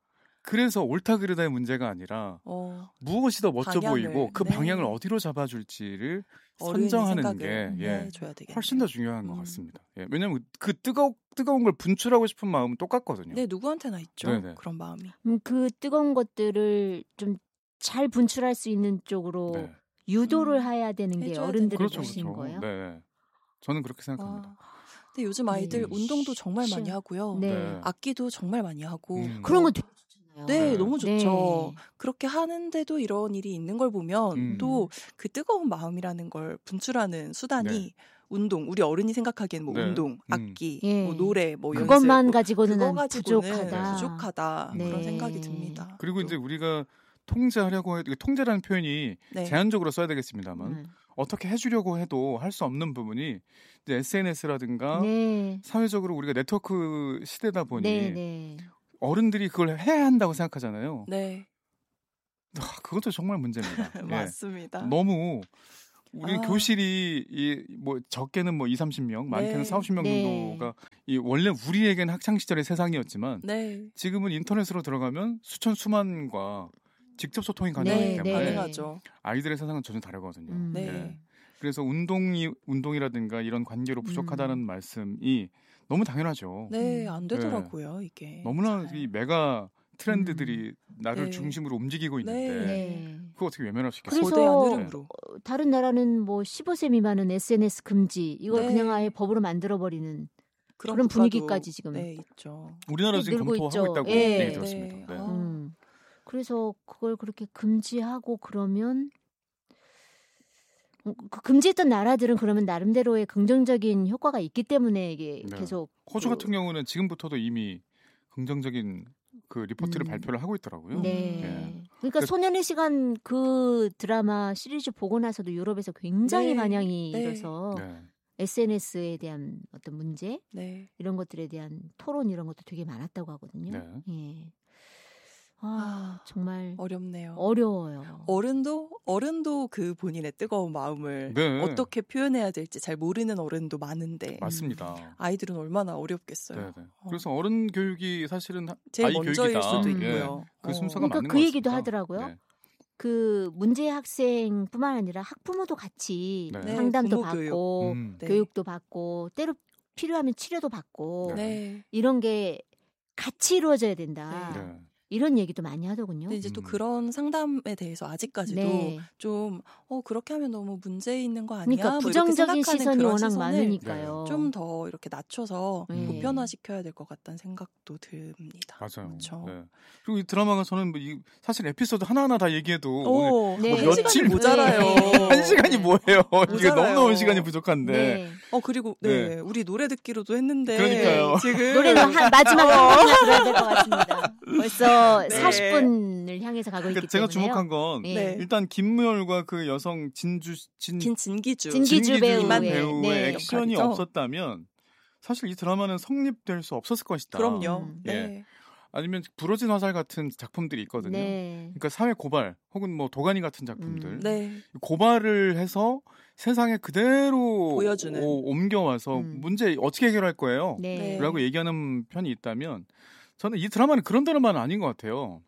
그래서 옳다 그르다의 문제가 아니라 어, 무엇이 더 멋져 방향을, 보이고 그 네. 방향을 어디로 잡아줄지를 어른이 선정하는 생각을 게 예, 해줘야 되겠네요. 훨씬 더 중요한 것 음. 같습니다. 예, 왜냐하면 그 뜨거, 뜨거운 걸 분출하고 싶은 마음은 똑같거든요. 네, 누구한테나 있죠. 네네. 그런 마음이. 음, 그 뜨거운 것들을 좀 잘 분출할 수 있는 쪽으로 네. 유도를 음. 해야 되는 게 해줘야 어른들의 그렇죠, 몫인 그렇죠. 거예요. 네, 저는 그렇게 생각합니다. 아, 근데 요즘 아이들 네. 운동도 정말 시- 많이 하고요. 네. 네. 악기도 정말 많이 하고. 음. 그런 건 되게 좋잖아요. 네, 네. 너무 좋죠. 네. 그렇게 하는데도 이런 일이 있는 걸 보면 음. 또 그 뜨거운 마음이라는 걸 분출하는 수단이 네. 운동, 우리 어른이 생각하기엔 뭐 네. 운동, 음. 악기, 예. 뭐 노래, 뭐 연습, 그것만 뭐 가지고는 그거 난 가지고는 부족하다. 부족하다 네. 그런 생각이 듭니다. 그리고 또. 이제 우리가 통제하려고 해도 통제라는 표현이 네. 제한적으로 써야 되겠습니다만 음. 어떻게 해주려고 해도 할 수 없는 부분이 이제 에스엔에스라든가 네. 사회적으로 우리가 네트워크 시대다 보니 네, 네. 어른들이 그걸 해야 한다고 생각하잖아요. 네. 아, 그것도 정말 문제입니다. 예. 맞습니다. 너무 우리 아. 교실이 이 뭐 적게는 뭐 이삼십 명, 많게는 네. 사오십 명 네. 정도가 이 원래 우리에게는 학창 시절의 세상이었지만 네. 지금은 인터넷으로 들어가면 수천 수만과 직접 소통이 가능하기 네, 때문에 네. 가능하죠. 아이들의 세상은 전혀 다르거든요. 음. 네. 예. 그래서 운동이 운동이라든가 이런 관계로 부족하다는 음. 말씀이 너무 당연하죠. 네, 음. 안 되더라고요, 이게. 너무나 잘. 이 메가 트렌드들이 나를 네. 중심으로 움직이고 있는데 네. 네. 그거 어떻게 외면할 수 있겠어요? 그래서 거대한 흐름으로. 어, 다른 나라는 뭐 십오 세 미만은 에스엔에스 금지 이걸 네. 그냥 아예 법으로 만들어 버리는 그런 국가도, 분위기까지 지금. 네, 있죠. 우리나라도 지금 늘고 검토하고 있죠. 있다고 예. 얘기 들었습니다. 네. 네. 아. 음. 그래서 그걸 그렇게 금지하고 그러면 어, 그 금지했던 나라들은 그러면 나름대로의 긍정적인 효과가 있기 때문에 이게 네. 계속 호주 그- 같은 경우는 지금부터도 이미 긍정적인 그 리포트를 음. 발표를 하고 있더라고요. 네. 예. 그러니까 그- 소년의 시간 그 드라마 시리즈 보고 나서도 유럽에서 굉장히 네. 반향이 네. 일어서 네. 에스엔에스에 대한 어떤 문제 네. 이런 것들에 대한 토론 이런 것도 되게 많았다고 하거든요. 네. 예. 아, 정말 어렵네요. 어려워요. 어른도 어른도 그 본인의 뜨거운 마음을 네. 어떻게 표현해야 될지 잘 모르는 어른도 많은데 맞습니다. 아이들은 얼마나 어렵겠어요. 네, 네. 그래서 어른 교육이 사실은 제일 아이 먼저일 교육이다. 수도 음. 있고요. 그 어. 순서가 그러니까 맞는 그 것 얘기도 같습니다. 하더라고요. 네. 그 문제 학생뿐만 아니라 학부모도 같이 네. 네, 상담도 부모 받고 교육. 음. 네. 교육도 받고 때로 필요하면 치료도 받고 네. 네. 이런 게 같이 이루어져야 된다. 네. 이런 얘기도 많이 하더군요. 근데 이제 또 음. 그런 상담에 대해서 아직까지도 네. 좀 어 그렇게 하면 너무 문제 있는 거 아니야? 그러니까 뭐 이렇게 부정적인 생각하는 시선이 그런 워낙 시선을 많으니까요. 좀 더 이렇게 낮춰서 네. 보편화시켜야 될 것 같다는 생각도 듭니다. 맞아요. 그렇죠. 네. 그리고 이 드라마가 저는 뭐 이, 사실 에피소드 하나하나 다 얘기해도 오늘 오, 네. 한 며칠 시간이 모자라요. 네. 한 시간이 뭐예요? 이게 모자라요. 너무너무 시간이 부족한데. 네. 어 그리고 네, 네. 우리 노래 듣기로도 했는데 그러니까요. 지금 노래는 한, 마지막 한 번이나 들어야 될 것 같습니다. 벌써 네. 사십 분을 향해서 가고 그러니까 있기 제가 때문에요. 주목한 건 네. 네. 일단 김무열과 그 여성 진주 진 긴 진기주 진기주 진기주 배우의, 배우의 네. 액션이 역할이죠. 없었다면 사실 이 드라마는 성립될 수 없었을 것이다. 그럼요. 음. 네. 예. 아니면 부러진 화살 같은 작품들이 있거든요. 네. 그러니까 사회 고발 혹은 뭐 도가니 같은 작품들 음. 네. 고발을 해서 세상에 그대로 보여주는. 오, 옮겨와서 음. 문제 어떻게 해결할 거예요? 네. 네. 라고 얘기하는 편이 있다면 저는 이 드라마는 그런 드라마는 아닌 것 같아요.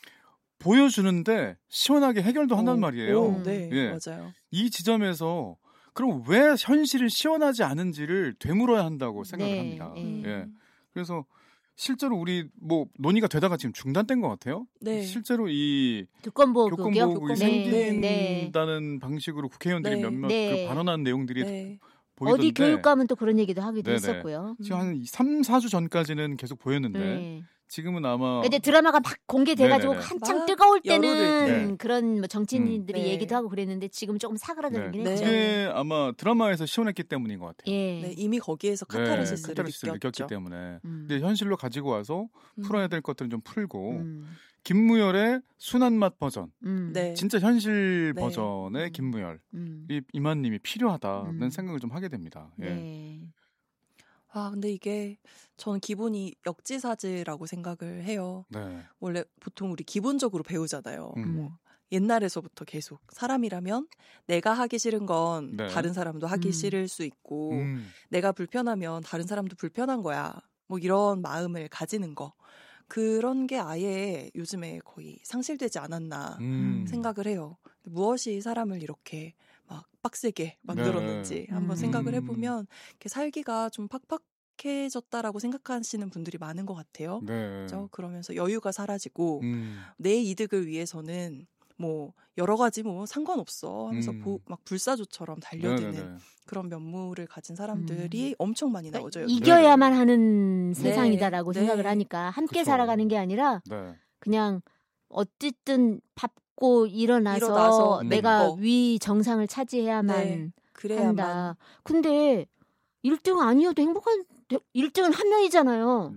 보여주는데 시원하게 해결도 한단 어, 말이에요. 오, 네, 예. 맞아요. 이 지점에서 그럼 왜 현실이 시원하지 않은지를 되물어야 한다고 생각을 네, 합니다. 예. 예. 그래서 실제로 우리 뭐 논의가 되다가 지금 중단된 것 같아요. 네. 실제로 이 교권보호국이요. 교권보호국이 네. 생긴다는 방식으로 국회의원들이 네. 몇몇 네. 그 발언한 내용들이 네. 보이던데 어디 교육감은 또 그런 얘기도 하기도 네네. 했었고요. 지금 한 삼, 사 주 전까지는 계속 보였는데 네. 지금은 아마 근데 드라마가 막 공개돼가지고 네네네. 한창 막 뜨거울 열흘을, 때는 네. 그런 뭐 정치인들이 음. 네. 얘기도 하고 그랬는데 지금 조금 사그라들긴 네. 했죠. 그게 아마 드라마에서 시원했기 때문인 것 같아요. 예. 네, 이미 거기에서 네, 카타르시스를 카타르시스를 느꼈죠. 느꼈기 때문에 음. 근데 현실로 가지고 와서 음. 풀어야 될 것들은 좀 풀고 음. 김무열의 순한 맛 버전 음. 네. 진짜 현실 네. 버전의 음. 김무열 음. 이 이만님이 필요하다는 음. 생각을 좀 하게 됩니다. 예. 네. 아, 근데 이게 저는 기본이 역지사지라고 생각을 해요. 네. 원래 보통 우리 기본적으로 배우잖아요. 음. 뭐 옛날에서부터 계속 사람이라면 내가 하기 싫은 건 네. 다른 사람도 하기 음. 싫을 수 있고 음. 내가 불편하면 다른 사람도 불편한 거야. 뭐 이런 마음을 가지는 거. 그런 게 아예 요즘에 거의 상실되지 않았나 음. 생각을 해요. 무엇이 사람을 이렇게 막 빡세게 만들었는지 네. 한번 음. 생각을 해보면 이렇게 살기가 좀 팍팍해졌다라고 생각하시는 분들이 많은 것 같아요. 네. 그렇죠? 그러면서 여유가 사라지고 음. 내 이득을 위해서는 뭐 여러 가지 뭐 상관없어 하면서 음. 보- 막 불사조처럼 달려드는 네네네. 그런 면모를 가진 사람들이 엄청 많이 나오죠. 요즘에. 이겨야만 하는 네. 세상이다라고 네. 생각을 하니까 함께 그쵸. 살아가는 게 아니라 네. 그냥 어쨌든 밟고 일어나서, 일어나서 내가 내 거. 위 정상을 차지해야만 네, 그래야만 한다. 근데 일 등 아니어도 행복한 일 등은 한 명이잖아요. 네.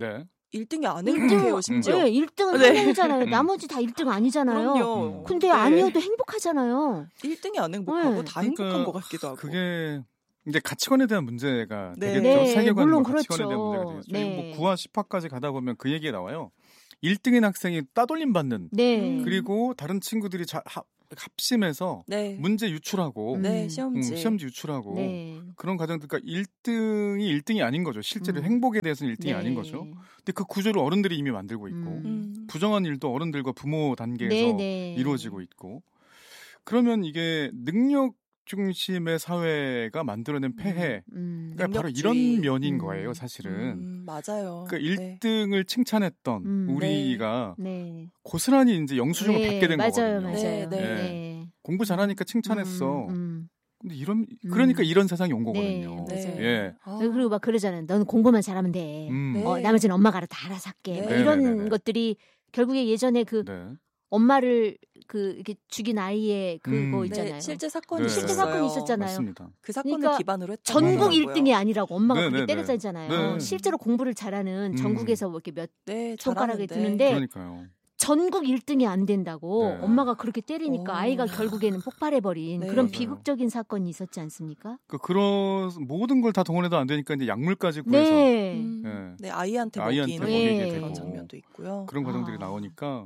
일 등이 안 일 등, 행복해요, 심지어. 네, 일 등은 네. 한명이잖아요. 나머지 다 일 등 아니잖아요. 그럼요. 근데 네. 아니어도 행복하잖아요. 일 등이 안 행복하고 네. 다 행복한 그러니까 것 같기도 하고. 그게 이제 가치관에 대한 문제가 네. 되겠죠. 네, 세계관과 물론 가치관에 그렇죠. 대한 문제가 되겠죠. 네. 뭐 구화 십화까지 가다 보면 그 얘기가 나와요. 일 등인 학생이 따돌림 받는 네. 음. 그리고 다른 친구들이 자, 합, 합심해서 네. 문제 유출하고 음. 네, 음, 시험지. 시험지 유출하고 네. 그런 과정들, 그러니까 일 등이 일 등이 아닌 거죠. 실제로 음. 행복에 대해서는 일 등이 네. 아닌 거죠. 근데 그 구조를 어른들이 이미 만들고 있고 음. 음. 부정한 일도 어른들과 부모 단계에서 네, 네. 이루어지고 있고 그러면 이게 능력 중심의 사회가 만들어낸 폐해 음. 그러니까 바로 능력주의. 이런 면인 음. 거예요, 사실은. 음, 맞아요. 그러니까 네. 일 등을 칭찬했던 음. 우리가 네. 고스란히 이제 영수증을 네, 받게 된 맞아요, 거거든요. 맞아요. 네, 네. 네. 공부 잘하니까 칭찬했어. 음, 음. 근데 이런 그러니까 음. 이런 세상이 온 네, 거거든요. 맞아요. 예. 아. 그리고 막 그러잖아요. 넌 공부만 잘하면 돼. 음. 네. 어, 나머지는 엄마가 알아 다 알아서 할게. 네. 막 이런 네네네네. 것들이 결국에 예전에 그 네. 엄마를 그 이렇게 죽인 아이의 그거 음. 있잖아요. 네, 실제 사건이 네. 실제 있었어요. 사건이 있었잖아요. 맞습니다. 그 사건을 그러니까 기반으로 했던 전국 거더라고요. 일 등이 아니라고 엄마가 네, 그렇게 네, 네. 때렸잖아요. 네. 실제로 공부를 잘하는 음. 전국에서 뭐 이렇게 몇 네, 손가락에 잘하는데. 드는데 그러니까요. 전국 일 등이 안 된다고 네. 엄마가 그렇게 때리니까 오. 아이가 결국에는 폭발해버린 네. 그런 맞아요. 비극적인 사건이 있었지 않습니까? 그 그런 모든 걸 다 동원해도 안 되니까 이제 약물까지 구해서 네. 음, 네. 네, 아이한테 아이한테 먹이는 먹이게 그런 되고. 장면도 있고요. 그런 과정들이 아. 나오니까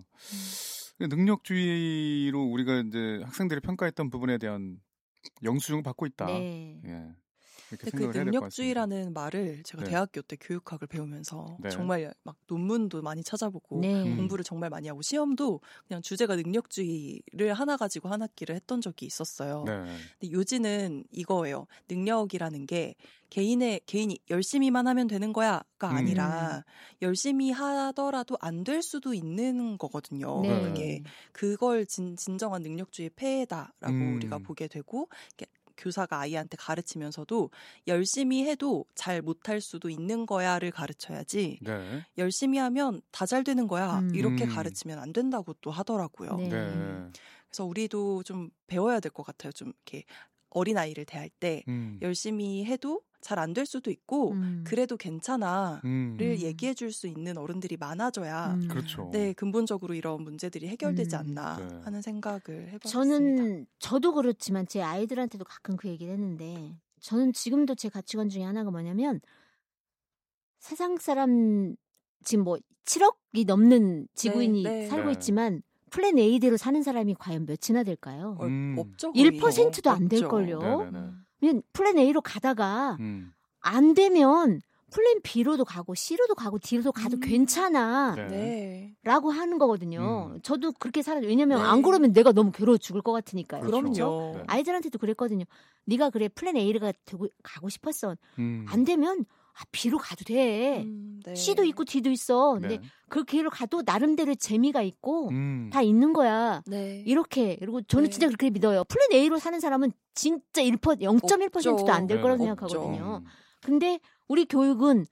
능력주의로 우리가 이제 학생들이 평가했던 부분에 대한 영수증을 받고 있다. 네. 예. 이렇게 근데 그 생각을 해야 될 것 같습니다. 능력주의라는 말을 제가 네. 대학교 때 교육학을 배우면서 네. 정말 막 논문도 많이 찾아보고 네. 음. 공부를 정말 많이 하고 시험도 그냥 주제가 능력주의를 하나 가지고 한 학기를 했던 적이 있었어요. 네. 근데 요지는 이거예요. 능력이라는 게 개인의 개인이 열심히만 하면 되는 거야가 음. 아니라 열심히 하더라도 안 될 수도 있는 거거든요. 네. 그게 그걸 진, 진정한 능력주의의 폐해다라고 음. 우리가 보게 되고 이렇게 교사가 아이한테 가르치면서도 열심히 해도 잘 못할 수도 있는 거야를 가르쳐야지 네. 열심히 하면 다 잘 되는 거야 음. 이렇게 음. 가르치면 안 된다고 또 하더라고요. 네. 네. 그래서 우리도 좀 배워야 될 것 같아요. 좀 이렇게 어린 아이를 대할 때 음. 열심히 해도 잘 안 될 수도 있고 음. 그래도 괜찮아를 음. 얘기해 줄 수 있는 어른들이 많아져야 음. 그렇죠. 네 근본적으로 이런 문제들이 해결되지 음. 않나 네. 하는 생각을 해봤습니다. 저는 저도 그렇지만 제 아이들한테도 가끔 그 얘기를 했는데 저는 지금도 제 가치관 중에 하나가 뭐냐면 세상 사람 지금 뭐 칠억이 넘는 지구인이 네, 네. 살고 네. 있지만 플랜 A대로 사는 사람이 과연 몇이나 될까요? 어, 음. 없죠. 거의. 일 퍼센트도 안 없죠. 될걸요. 네네네. 그냥 플랜 A로 가다가 음. 안 되면 플랜 B로도 가고 C로도 가고 D로도 가도 음. 괜찮아 네. 네. 라고 하는 거거든요. 음. 저도 그렇게 살아요. 왜냐면 네. 안 그러면 내가 너무 괴로워 죽을 것 같으니까요. 그렇죠. 그럼요. 네. 아이들한테도 그랬거든요. 네가 그래 플랜 A가 되고 가고 싶었어. 음. 안 되면 아, B로 가도 돼. 음, 네. C도 있고 D도 있어. 근데 네. 그 길로 가도 나름대로 재미가 있고 음. 다 있는 거야. 네. 이렇게. 그리고 저는 네. 진짜 그렇게 믿어요. 플랜 A로 사는 사람은 진짜 일 퍼센트, 영 점 일 퍼센트도 안 될 없죠. 거라고 네. 생각하거든요. 음. 근데 우리 교육은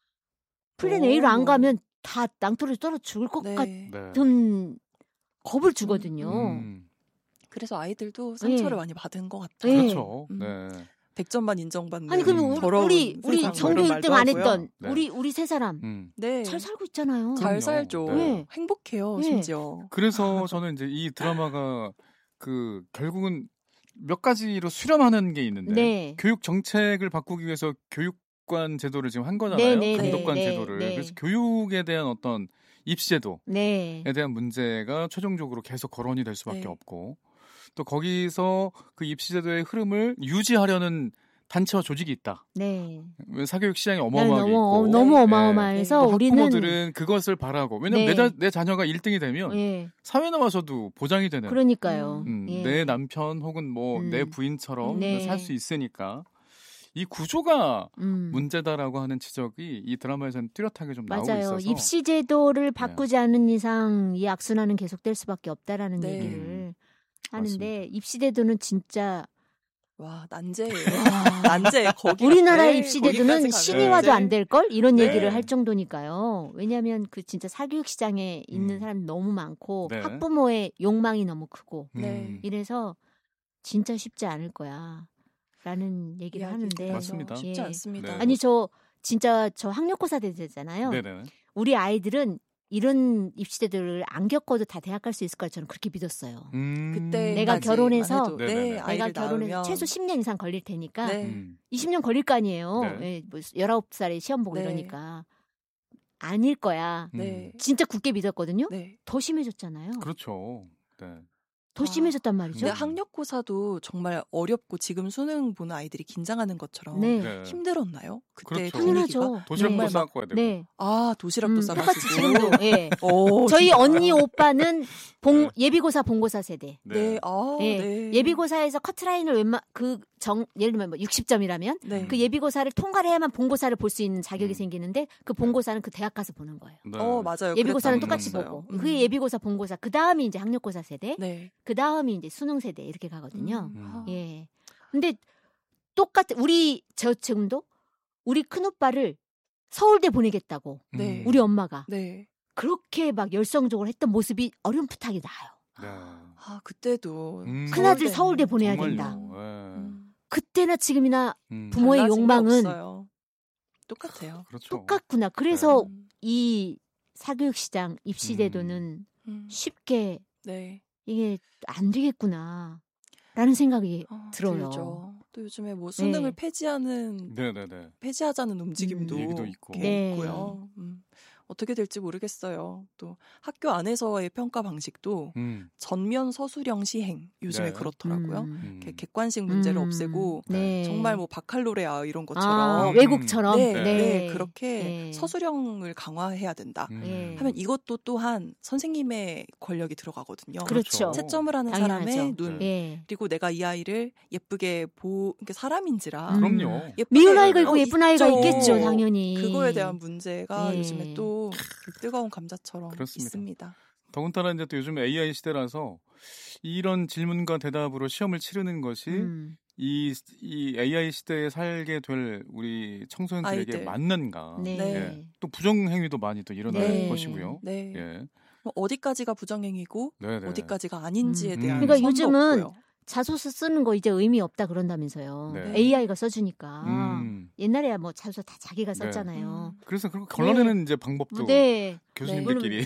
플랜 오. A로 안 가면 다 낭떠러지 떨어 죽을 것 네. 같은 겁을 주거든요. 음. 그래서 아이들도 상처를 네. 많이 받은 것 같아요. 네. 그렇죠. 음. 네. 백 점만 인정받는 아니 그러면 더러운 우리 우리 세상 전교 이런 일 등 말도 안 하고요. 했던 네. 우리 우리 세 사람 음. 네. 잘 살고 있잖아요. 잘 그럼요. 살죠. 네. 행복해요, 네. 심지어. 그래서 저는 이제 이 드라마가 그 결국은 몇 가지로 수렴하는 게 있는데 네. 교육 정책을 바꾸기 위해서 교육관 제도를 지금 한 거잖아요. 네, 네, 감독관 네, 제도를. 네. 그래서 교육에 대한 어떤 입시제도에 네. 대한 문제가 최종적으로 계속 거론이 될 수밖에 네. 없고 또 거기서 그 입시제도의 흐름을 유지하려는 단체와 조직이 있다. 네. 사교육 시장이 네, 어마어마하게 너무 어, 있고 너무 네. 어마어마해서 또 우리는 학부모들은 그것을 바라고 왜냐면 네. 내, 자, 내 자녀가 일 등이 되면 예. 사회 나와서도 보장이 되는 그러니까요. 음, 예. 내 남편 혹은 뭐 내 음. 부인처럼 네. 살 수 있으니까 이 구조가 음. 문제다라고 하는 지적이 이 드라마에서는 뚜렷하게 좀 나오고 맞아요. 있어서 입시 제도를 바꾸지 않는 이상 이 악순환은 계속될 수밖에 없다라는 네. 얘기를 하는데 맞습니다. 입시 제도는 진짜 와, 난제예요. 난제. 거기 우리나라 네, 입시 제도는 거기까지 신이 가면 와도 네. 안 될 걸 이런 네. 얘기를 할 정도니까요. 왜냐하면 그 진짜 사교육 시장에 있는 음. 사람이 너무 많고 네. 학부모의 욕망이 너무 크고 네. 음, 이래서 진짜 쉽지 않을 거야. 라는 얘기를 이야기 하는데 들어서 맞습니다. 쉽지 예. 않습니다. 네. 아니 저 진짜 저 학력고사 대제잖아요. 네네. 우리 아이들은 이런 입시제도를 안 겪어도 다 대학 갈 수 있을 거라 저는 그렇게 믿었어요. 음. 그때 내가 결혼해서 해도, 네, 네네네. 내가 아이를 결혼해서 낳으면 최소 십 년 이상 걸릴 테니까 네. 음. 이십 년 걸릴 거 아니에요. 네. 예, 뭐 열아홉 살에 시험 보고 네. 이러니까. 아닐 거야. 음. 네. 진짜 굳게 믿었거든요. 네. 더 심해졌잖아요. 그렇죠. 네. 더 아, 심해졌단 말이죠. 근데 학력고사도 정말 어렵고 지금 수능 보는 아이들이 긴장하는 것처럼 네. 네. 힘들었나요? 그때 그렇죠. 분위기가? 당연하죠. 도시락도 네. 싸갖고 와야 되고. 네. 아 도시락도 음, 싸가지고 똑같이 지금도. 예. 오, 저희 진짜. 언니 오빠는 봉 네. 예비고사 본고사 세대. 네, 아, 예. 네. 예비고사에서 커트라인을 웬만 그 정 예를 들면 뭐 육십 점이라면 네. 그 예비고사를 통과를 해야만 본고사를 볼 수 있는 자격이 음. 생기는데 그 본고사는 그 대학 가서 보는 거예요. 네. 어 맞아요. 예비고사는 그랬다고 똑같이 들었어요. 보고 그게 예비고사 본고사 그 다음이 이제 학력고사 세대 네. 그 다음이 이제 수능 세대 이렇게 가거든요. 음. 음. 예. 근데 똑같은 우리 저 지금도 우리 큰 오빠를 서울대 보내겠다고 네. 우리 엄마가 네. 그렇게 막 열성적으로 했던 모습이 어렴풋하게 나요. 네. 아 그때도 음. 큰아들 서울대는 서울대 보내야 정말요. 된다. 네. 음. 그때나 지금이나 음. 부모의 달라진 게 욕망은 없어요. 똑같아요. 그렇죠. 똑같구나. 그래서 음. 이 사교육 시장 입시 제도는 음. 쉽게 네. 이게 안 되겠구나. 라는 생각이 어, 들어요. 들죠. 또 요즘에 뭐 수능을 네. 폐지하는 네네네. 폐지하자는 움직임도 음. 얘기도 있고. 네. 있고요. 음. 어떻게 될지 모르겠어요. 또 학교 안에서의 평가 방식도 음. 전면 서술형 시행 요즘에 네. 그렇더라고요. 음. 음. 이렇게 객관식 문제를 음. 없애고 네. 정말 뭐 바칼로레아 이런 아, 것처럼 외국처럼 네, 네. 네, 그렇게 네. 서술형을 강화해야 된다. 음. 예. 하면 이것도 또한 선생님의 권력이 들어가거든요. 그렇죠. 채점을 하는 당연하죠. 사람의 눈 네. 예. 그리고 내가 이 아이를 예쁘게 보 그러니까 사람인지라 음. 그럼요. 예쁘게 미운 아이가 있고 어, 예쁜 아이가 있죠. 있겠죠, 당연히. 그거에 대한 문제가 예. 요즘에 또 뜨거운 감자처럼 그렇습니다. 있습니다. 더군다나 이제 또 요즘 에이아이 시대라서 이런 질문과 대답으로 시험을 치르는 것이 음. 이, 이 에이아이 시대에 살게 될 우리 청소년들에게 아이들. 맞는가. 네. 네. 예. 또 부정행위도 많이 또 일어날 네. 것이고요. 네. 예. 뭐 어디까지가 부정행위고 네네. 어디까지가 아닌지에 음. 대한 그러니까 선도 요즘은 없고요. 자소서 쓰는 거 이제 의미 없다 그런다면서요. 네. 에이아이가 써주니까. 음. 옛날에야 뭐 자소서 다 자기가 네. 썼잖아요. 그래서 그렇게 걸러내는 이제 방법도 네. 교수님들끼리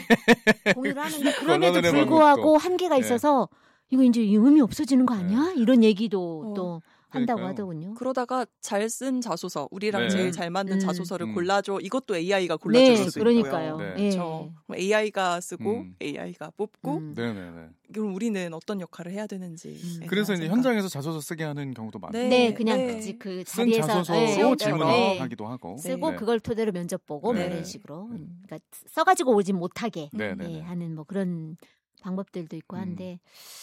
네. 공유를 하는데 그럼에도 걸러내는 불구하고 방법도. 한계가 네. 있어서 이거 이제 의미 없어지는 거 아니야? 이런 얘기도 어. 또 한다고 그러니까요. 하더군요. 그러다가 잘 쓴 자소서, 우리랑 네. 제일 잘 맞는 음. 자소서를 음. 골라줘. 이것도 에이아이가 골라줄 네, 수 그러니까요. 있고요. 네. 예. 그렇죠. 에이아이가 쓰고 음. 에이아이가 뽑고 음. 네네네. 그럼 우리는 어떤 역할을 해야 되는지. 음. 그래서 이제 현장에서 자소서 쓰게 하는 경우도 많아요. 네. 네, 그냥 네. 그, 그 쓴 자리에서 자소서로 예, 네. 질문하기도 하고. 쓰고 네. 그걸 토대로 면접 보고 뭐 네. 이런 식으로 음. 그러니까 써가지고 오지 못하게 네, 예, 네, 네. 하는 뭐 그런 방법들도 있고 음. 한데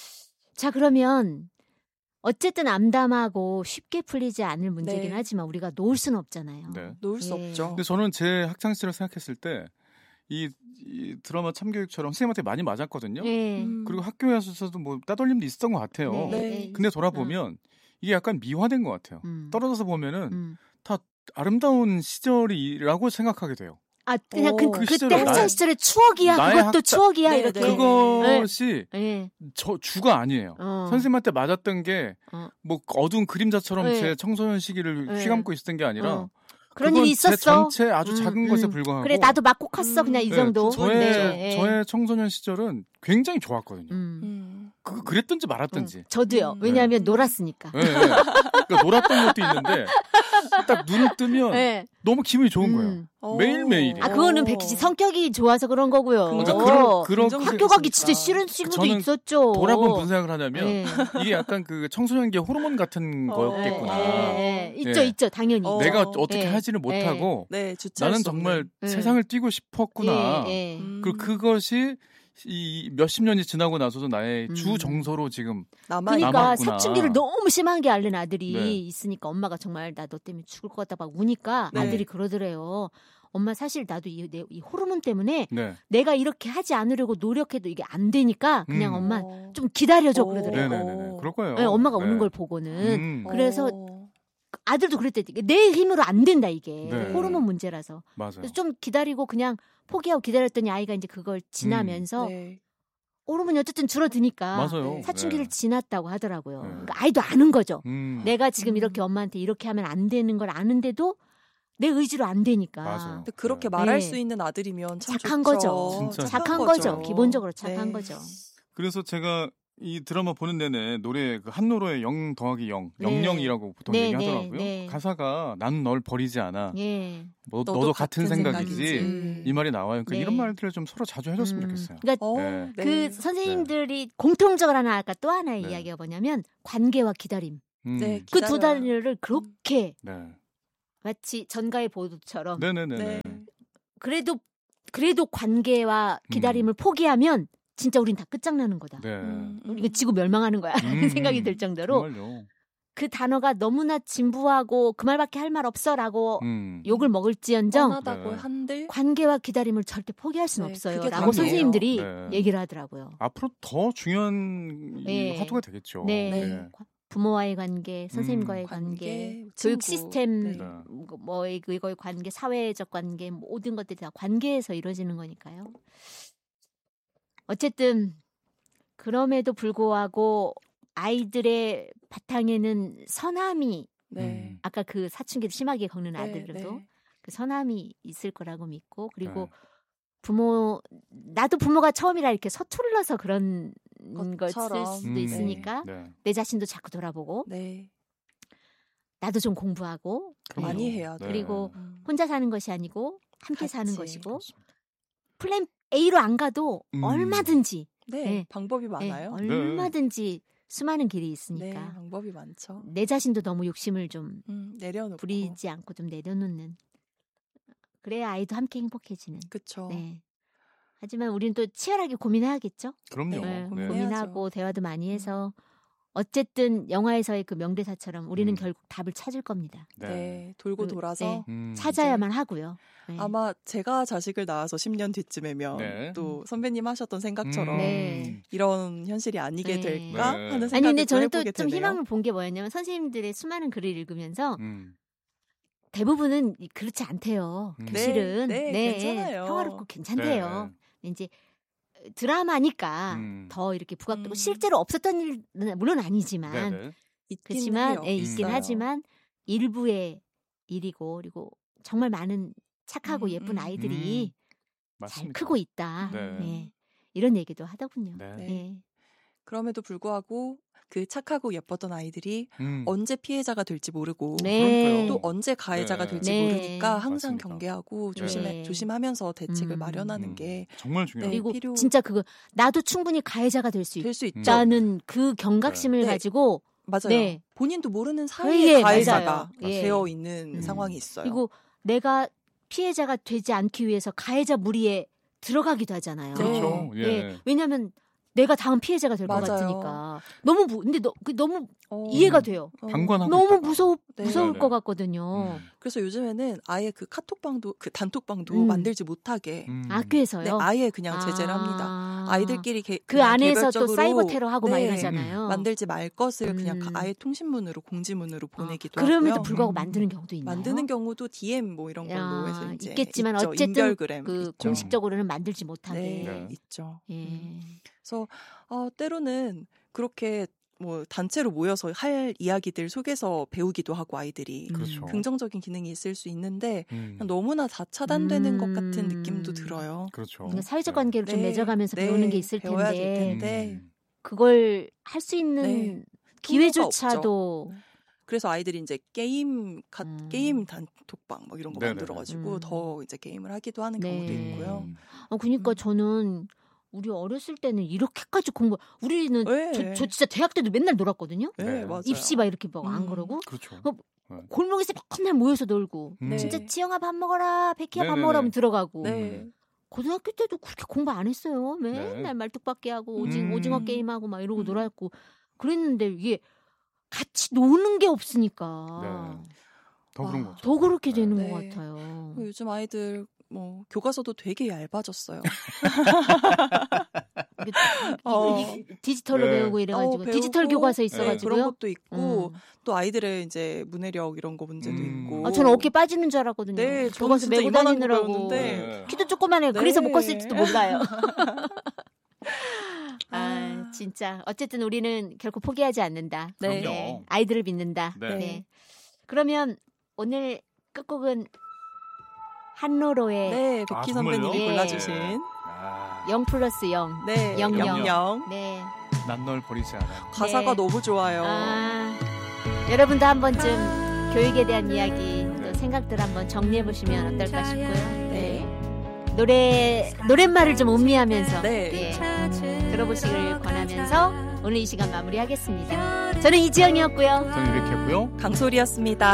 자 그러면 어쨌든 암담하고 쉽게 풀리지 않을 문제긴 네. 하지만 우리가 놓을 수는 없잖아요. 네. 놓을 수 예. 없죠. 근데 저는 제 학창 시절을 생각했을 때 이 이 드라마 참교육처럼 선생님한테 많이 맞았거든요. 예. 음. 그리고 학교에서도 뭐 따돌림도 있었던 것 같아요. 네. 네. 근데 돌아보면 이게 약간 미화된 것 같아요. 음. 떨어져서 보면은 음. 다 아름다운 시절이라고 생각하게 돼요. 아 그냥 오, 그, 그 그때 시절에 학창 나의- 시절의 추억이야. 나의 그것도 학창- 추억이야. 네, 이렇게. 네. 그것이 예. 저 주가 아니에요. 어. 선생님한테 맞았던 게 어. 뭐 어두운 그림자처럼 네. 제 청소년 시기를 네. 휘감고 있었던 게 아니라 어. 그런 그건 일이 있었어. 제 전체 아주 음, 작은 것에 음. 불과하고 그래 나도 맞고 컸어. 음. 그냥 이 네, 정도. 저의 네, 예. 저의 청소년 시절은 굉장히 좋았거든요. 음. 음. 그 그랬든지 말았든지. 저도요. 음. 왜냐하면 놀았으니까. 예, 예. 그러니까 놀았던 것도 있는데 딱 눈을 뜨면 네. 너무 기분이 좋은 거예요. 음. 어. 매일매일이. 아 그거는 백희 씨 성격이 좋아서 그런 거고요. 그러니까 그런 그런 긍정- 학교 가기 있으니까. 진짜 싫은 친구도 저는 있었죠. 돌아보면 무슨 생각을 하냐면 네. 이게 약간 그 청소년기의 호르몬 같은 어. 거였겠구나. 예, 예. 있죠, 예. 있죠, 당연히. 어. 내가 어떻게 예. 하지를 못하고 네, 주체할 나는 수 정말 없는. 음. 세상을 뛰고 싶었구나. 예, 예. 음. 그리고 그것이 이 몇십 년이 지나고 나서도 나의 음. 주 정서로 지금 남아 그러니까 남았구나. 사춘기를 너무 심하게 앓는 아들이 네. 있으니까 엄마가 정말 나 너 때문에 죽을 것 같다 막 우니까 네. 아들이 그러더래요. 엄마 사실 나도 이, 내, 이 호르몬 때문에 네. 내가 이렇게 하지 않으려고 노력해도 이게 안 되니까 그냥 음. 엄마 어. 좀 기다려줘 어. 그러더래요. 네네네. 그럴 거예요. 네, 엄마가 네. 우는 걸 보고는 음, 그래서 어. 아들도 그랬대. 내 힘으로 안 된다 이게 네. 호르몬 문제라서. 맞아요. 그래서 좀 기다리고 그냥 포기하고 기다렸더니 아이가 이제 그걸 지나면서 네. 호르몬이 어쨌든 줄어드니까 맞아요. 네. 사춘기를 네. 지났다고 하더라고요. 네. 그러니까 아이도 아는 거죠. 음. 내가 지금 음. 이렇게 엄마한테 이렇게 하면 안 되는 걸 아는데도 내 의지로 안 되니까. 맞아요. 근데 그렇게 네. 말할 네. 수 있는 아들이면 참 착한 좋죠. 거죠. 진짜 착한 거죠. 거죠. 기본적으로 착한 네. 거죠. 그래서 제가 이 드라마 보는 내내 노래 그 한노로의 영 더하기 영, 네. 영영이라고 보통 네, 얘기하더라고요. 네, 네. 가사가 나는 널 버리지 않아. 예. 뭐, 너도 너도, 같은 같은 생각이지. 생각이지. 이 말이 나와요. 그러니까 네. 이런 말들을 좀 서로 자주 해줬으면 음. 좋겠어요. 그러니까 어, 네. 네. 그 선생님들이 공통적으로 하나 아까 또 하나의 네. 이야기가 뭐냐면 관계와 기다림. 음. 네, 그 두 기다려요. 단어를 그렇게 네. 마치 전가의 보도처럼 네네네네. 네. 그래도 그래도 관계와 기다림을 포기하면 진짜 우린 다 끝장나는 거다. 네. 음, 음. 이거 지구 멸망하는 거야 라는 음, 생각이 들 정도로 정말요. 그 단어가 너무나 진부하고 그 말밖에 할 말 없어라고 음. 욕을 먹을지언정 뻔하다고 네. 한들 관계와 기다림을 절대 포기할 수는 네, 없어요 그게 라고 답이에요. 선생님들이 네. 얘기를 하더라고요. 앞으로 더 중요한 이 네. 화두가 되겠죠. 네. 네. 부모와의 관계, 선생님과의 음. 관계, 관계, 교육 친구. 시스템, 네. 네. 뭐 이거의 관계, 사회적 관계, 모든 것들이 다 관계에서 이루어지는 거니까요. 어쨌든 그럼에도 불구하고 아이들의 바탕에는 선함이 네. 음. 아까 그 사춘기를 심하게 겪는 네, 아들들도 네. 그 선함이 있을 거라고 믿고 그리고 네. 부모 나도 부모가 처음이라 이렇게 서툴러서 그런 것을 것처럼. 수도 음. 있으니까 네. 내 자신도 자꾸 돌아보고 네. 나도 좀 공부하고 그럼요. 많이 해야 네. 돼. 그리고 음. 혼자 사는 것이 아니고 함께 같이. 사는 것이고 그렇습니다. 플랜 A로 안 가도 음. 얼마든지 네, 네. 방법이 네, 많아요. 얼마든지 수많은 길이 네, 있으니까 방법이 많죠. 내 자신도 너무 욕심을 좀 음, 내려놓고. 부리지 않고 좀 내려놓는 그래야 아이도 함께 행복해지는. 그쵸. 네. 하지만 우리는 또 치열하게 고민해야겠죠. 그럼요. 네, 네. 고민해야죠. 고민하고 대화도 많이 해서 어쨌든 영화에서의 그 명대사처럼 우리는 음. 결국 답을 찾을 겁니다. 네. 네. 돌고 그, 돌아서 네. 음. 찾아야만 하고요. 네. 아마 제가 자식을 낳아서 십 년 뒤쯤이면 네. 또 선배님 하셨던 생각처럼 음. 네. 이런 현실이 아니게 네. 될까 네. 하는 생각을 아니 근데 저는 또 해보게 좀 되네요. 희망을 본 게 뭐였냐면 선생님들의 수많은 글을 읽으면서 음. 대부분은 그렇지 않대요. 음. 교실은 네, 네, 괜찮아요. 평화롭고 괜찮대요. 네. 이제 드라마니까 음. 더 이렇게 부각되고 음. 실제로 없었던 일은 물론 아니지만 네네. 있긴 그렇지만 해요. 예, 있긴 있어요. 하지만 일부의 일이고 그리고 정말 많은 착하고 음, 예쁜 음. 아이들이 잘 맞습니다. 크고 있다. 네. 예. 이런 얘기도 하더군요. 네. 네. 예. 그럼에도 불구하고 그 착하고 예뻤던 아이들이 음. 언제 피해자가 될지 모르고 네. 또 언제 가해자가 네. 될지 네. 모르니까 항상 맞습니다. 경계하고 네. 조심해 조심하면서 대책을 음. 마련하는 음. 게 정말 중요해요. 네. 그리고 필요- 진짜 그거 나도 충분히 가해자가 될 수 될 수 있죠. 있다는 그 경각심을 네. 가지고 맞아요. 네. 본인도 모르는 예, 사이에 예, 가해자가 맞아요. 예. 되어 있는 음. 상황이 있어요. 그리고 내가 피해자가 되지 않기 위해서 가해자 무리에 들어가기도 하잖아요. 그렇죠. 네. 예. 예. 왜냐하면 내가 다음 피해자가 될 것 맞아요. 같으니까 너무 무, 근데 너, 그 너무 어, 이해가 돼요. 어. 방관하고 너무 있다가. 무서워 네. 무서울 네네. 것 같거든요. 음. 그래서 요즘에는 아예 그 카톡방도 그 단톡방도 음. 만들지 못하게 음. 학교에서요. 네, 아예 그냥 제재를 아. 합니다. 아이들끼리 개, 그 그냥 안에서 또 개별적으로 사이버 테러하고 막 네, 이러잖아요. 만들지 말 것을 그냥 음. 아예 통신문으로 공지문으로 보내기도 어, 그럼에도 하고요. 불구하고 음. 만드는 경우도 있나요? 만드는 경우도 디엠 뭐 이런 걸로 야, 해서 이제 있겠지만 있죠. 어쨌든 인별그램 그 있죠. 공식적으로는 만들지 못하게. 네, 네. 있죠. 예. 음. 그래서 어, 때로는 그렇게 뭐 단체로 모여서 할 이야기들 속에서 배우기도 하고 아이들이 그렇죠. 긍정적인 기능이 있을 수 있는데 음. 그냥 너무나 다 차단되는 음. 것 같은 느낌도 들어요. 그렇죠. 그러니까 사회적 네. 관계를 좀 네, 맺어가면서 네, 배우는 게 있을 배워야 될 텐데 텐데. 음. 그걸 할 수 있는 네. 기회조차도 그래서 아이들이 이제 게임 가, 음. 게임 단톡방 뭐 이런 거 네네네. 만들어가지고 음. 더 이제 게임을 하기도 하는 네. 경우도 있고요. 음. 어, 그러니까 음. 저는 우리 어렸을 때는 이렇게까지 공부 우리는 네. 저, 저 진짜 대학 때도 맨날 놀았거든요. 네, 네. 맞아요. 입시 막 이렇게 막 안 음. 그러고 그렇죠. 어, 골목에서 맨날 모여서 놀고 음. 진짜 네. 지영아 밥 먹어라 백희야 밥 네네네. 먹으라 하면 들어가고 네. 고등학교 때도 그렇게 공부 안 했어요. 맨날 네. 말뚝박기 하고 오징, 음. 오징어 게임하고 막 이러고 음. 놀았고 그랬는데 이게 같이 노는 게 없으니까 네. 더 그런 와, 거죠. 더 그렇게 되는 네. 것 같아요. 요즘 아이들 뭐 교과서도 되게 얇아졌어요. 이게 어. 이- 이- 디지털로 네. 배우고 이래가지고 어, 배우고, 디지털 교과서 네, 있어가지고요. 그런 것도 있고 음. 또 아이들의 이제 문해력 이런 거 문제도 음. 있고. 아, 저는 어깨 빠지는 줄 알았거든요. 네, 저는 교과서 진짜 메고 이만한 거 다니느라고. 배웠는데. 네. 키도 조그만해요. 네. 그래서 못 컸을지도 몰라요. 아, 아. 진짜. 어쨌든 우리는 결코 포기하지 않는다. 네. 그럼요. 아이들을 믿는다. 네. 네. 그러면 오늘 끝곡은 한로로의 네, 백희 아, 선배님이 정말요? 골라주신 아, 영 플러스 영. 네, 영영. 영영. 네. 난 널 버리지 않아. 가사가 네. 너무 좋아요. 아, 여러분도 한 번쯤 교육에 대한 이야기, 또 생각들 한번 정리해 보시면 어떨까 싶고요. 네. 노래 노랫말을 좀 음미하면서 네. 예, 들어보시길 권하면서 오늘 이 시간 마무리하겠습니다. 저는 이지영이었고요. 저는 이렇게 했고요. 강솔이었습니다.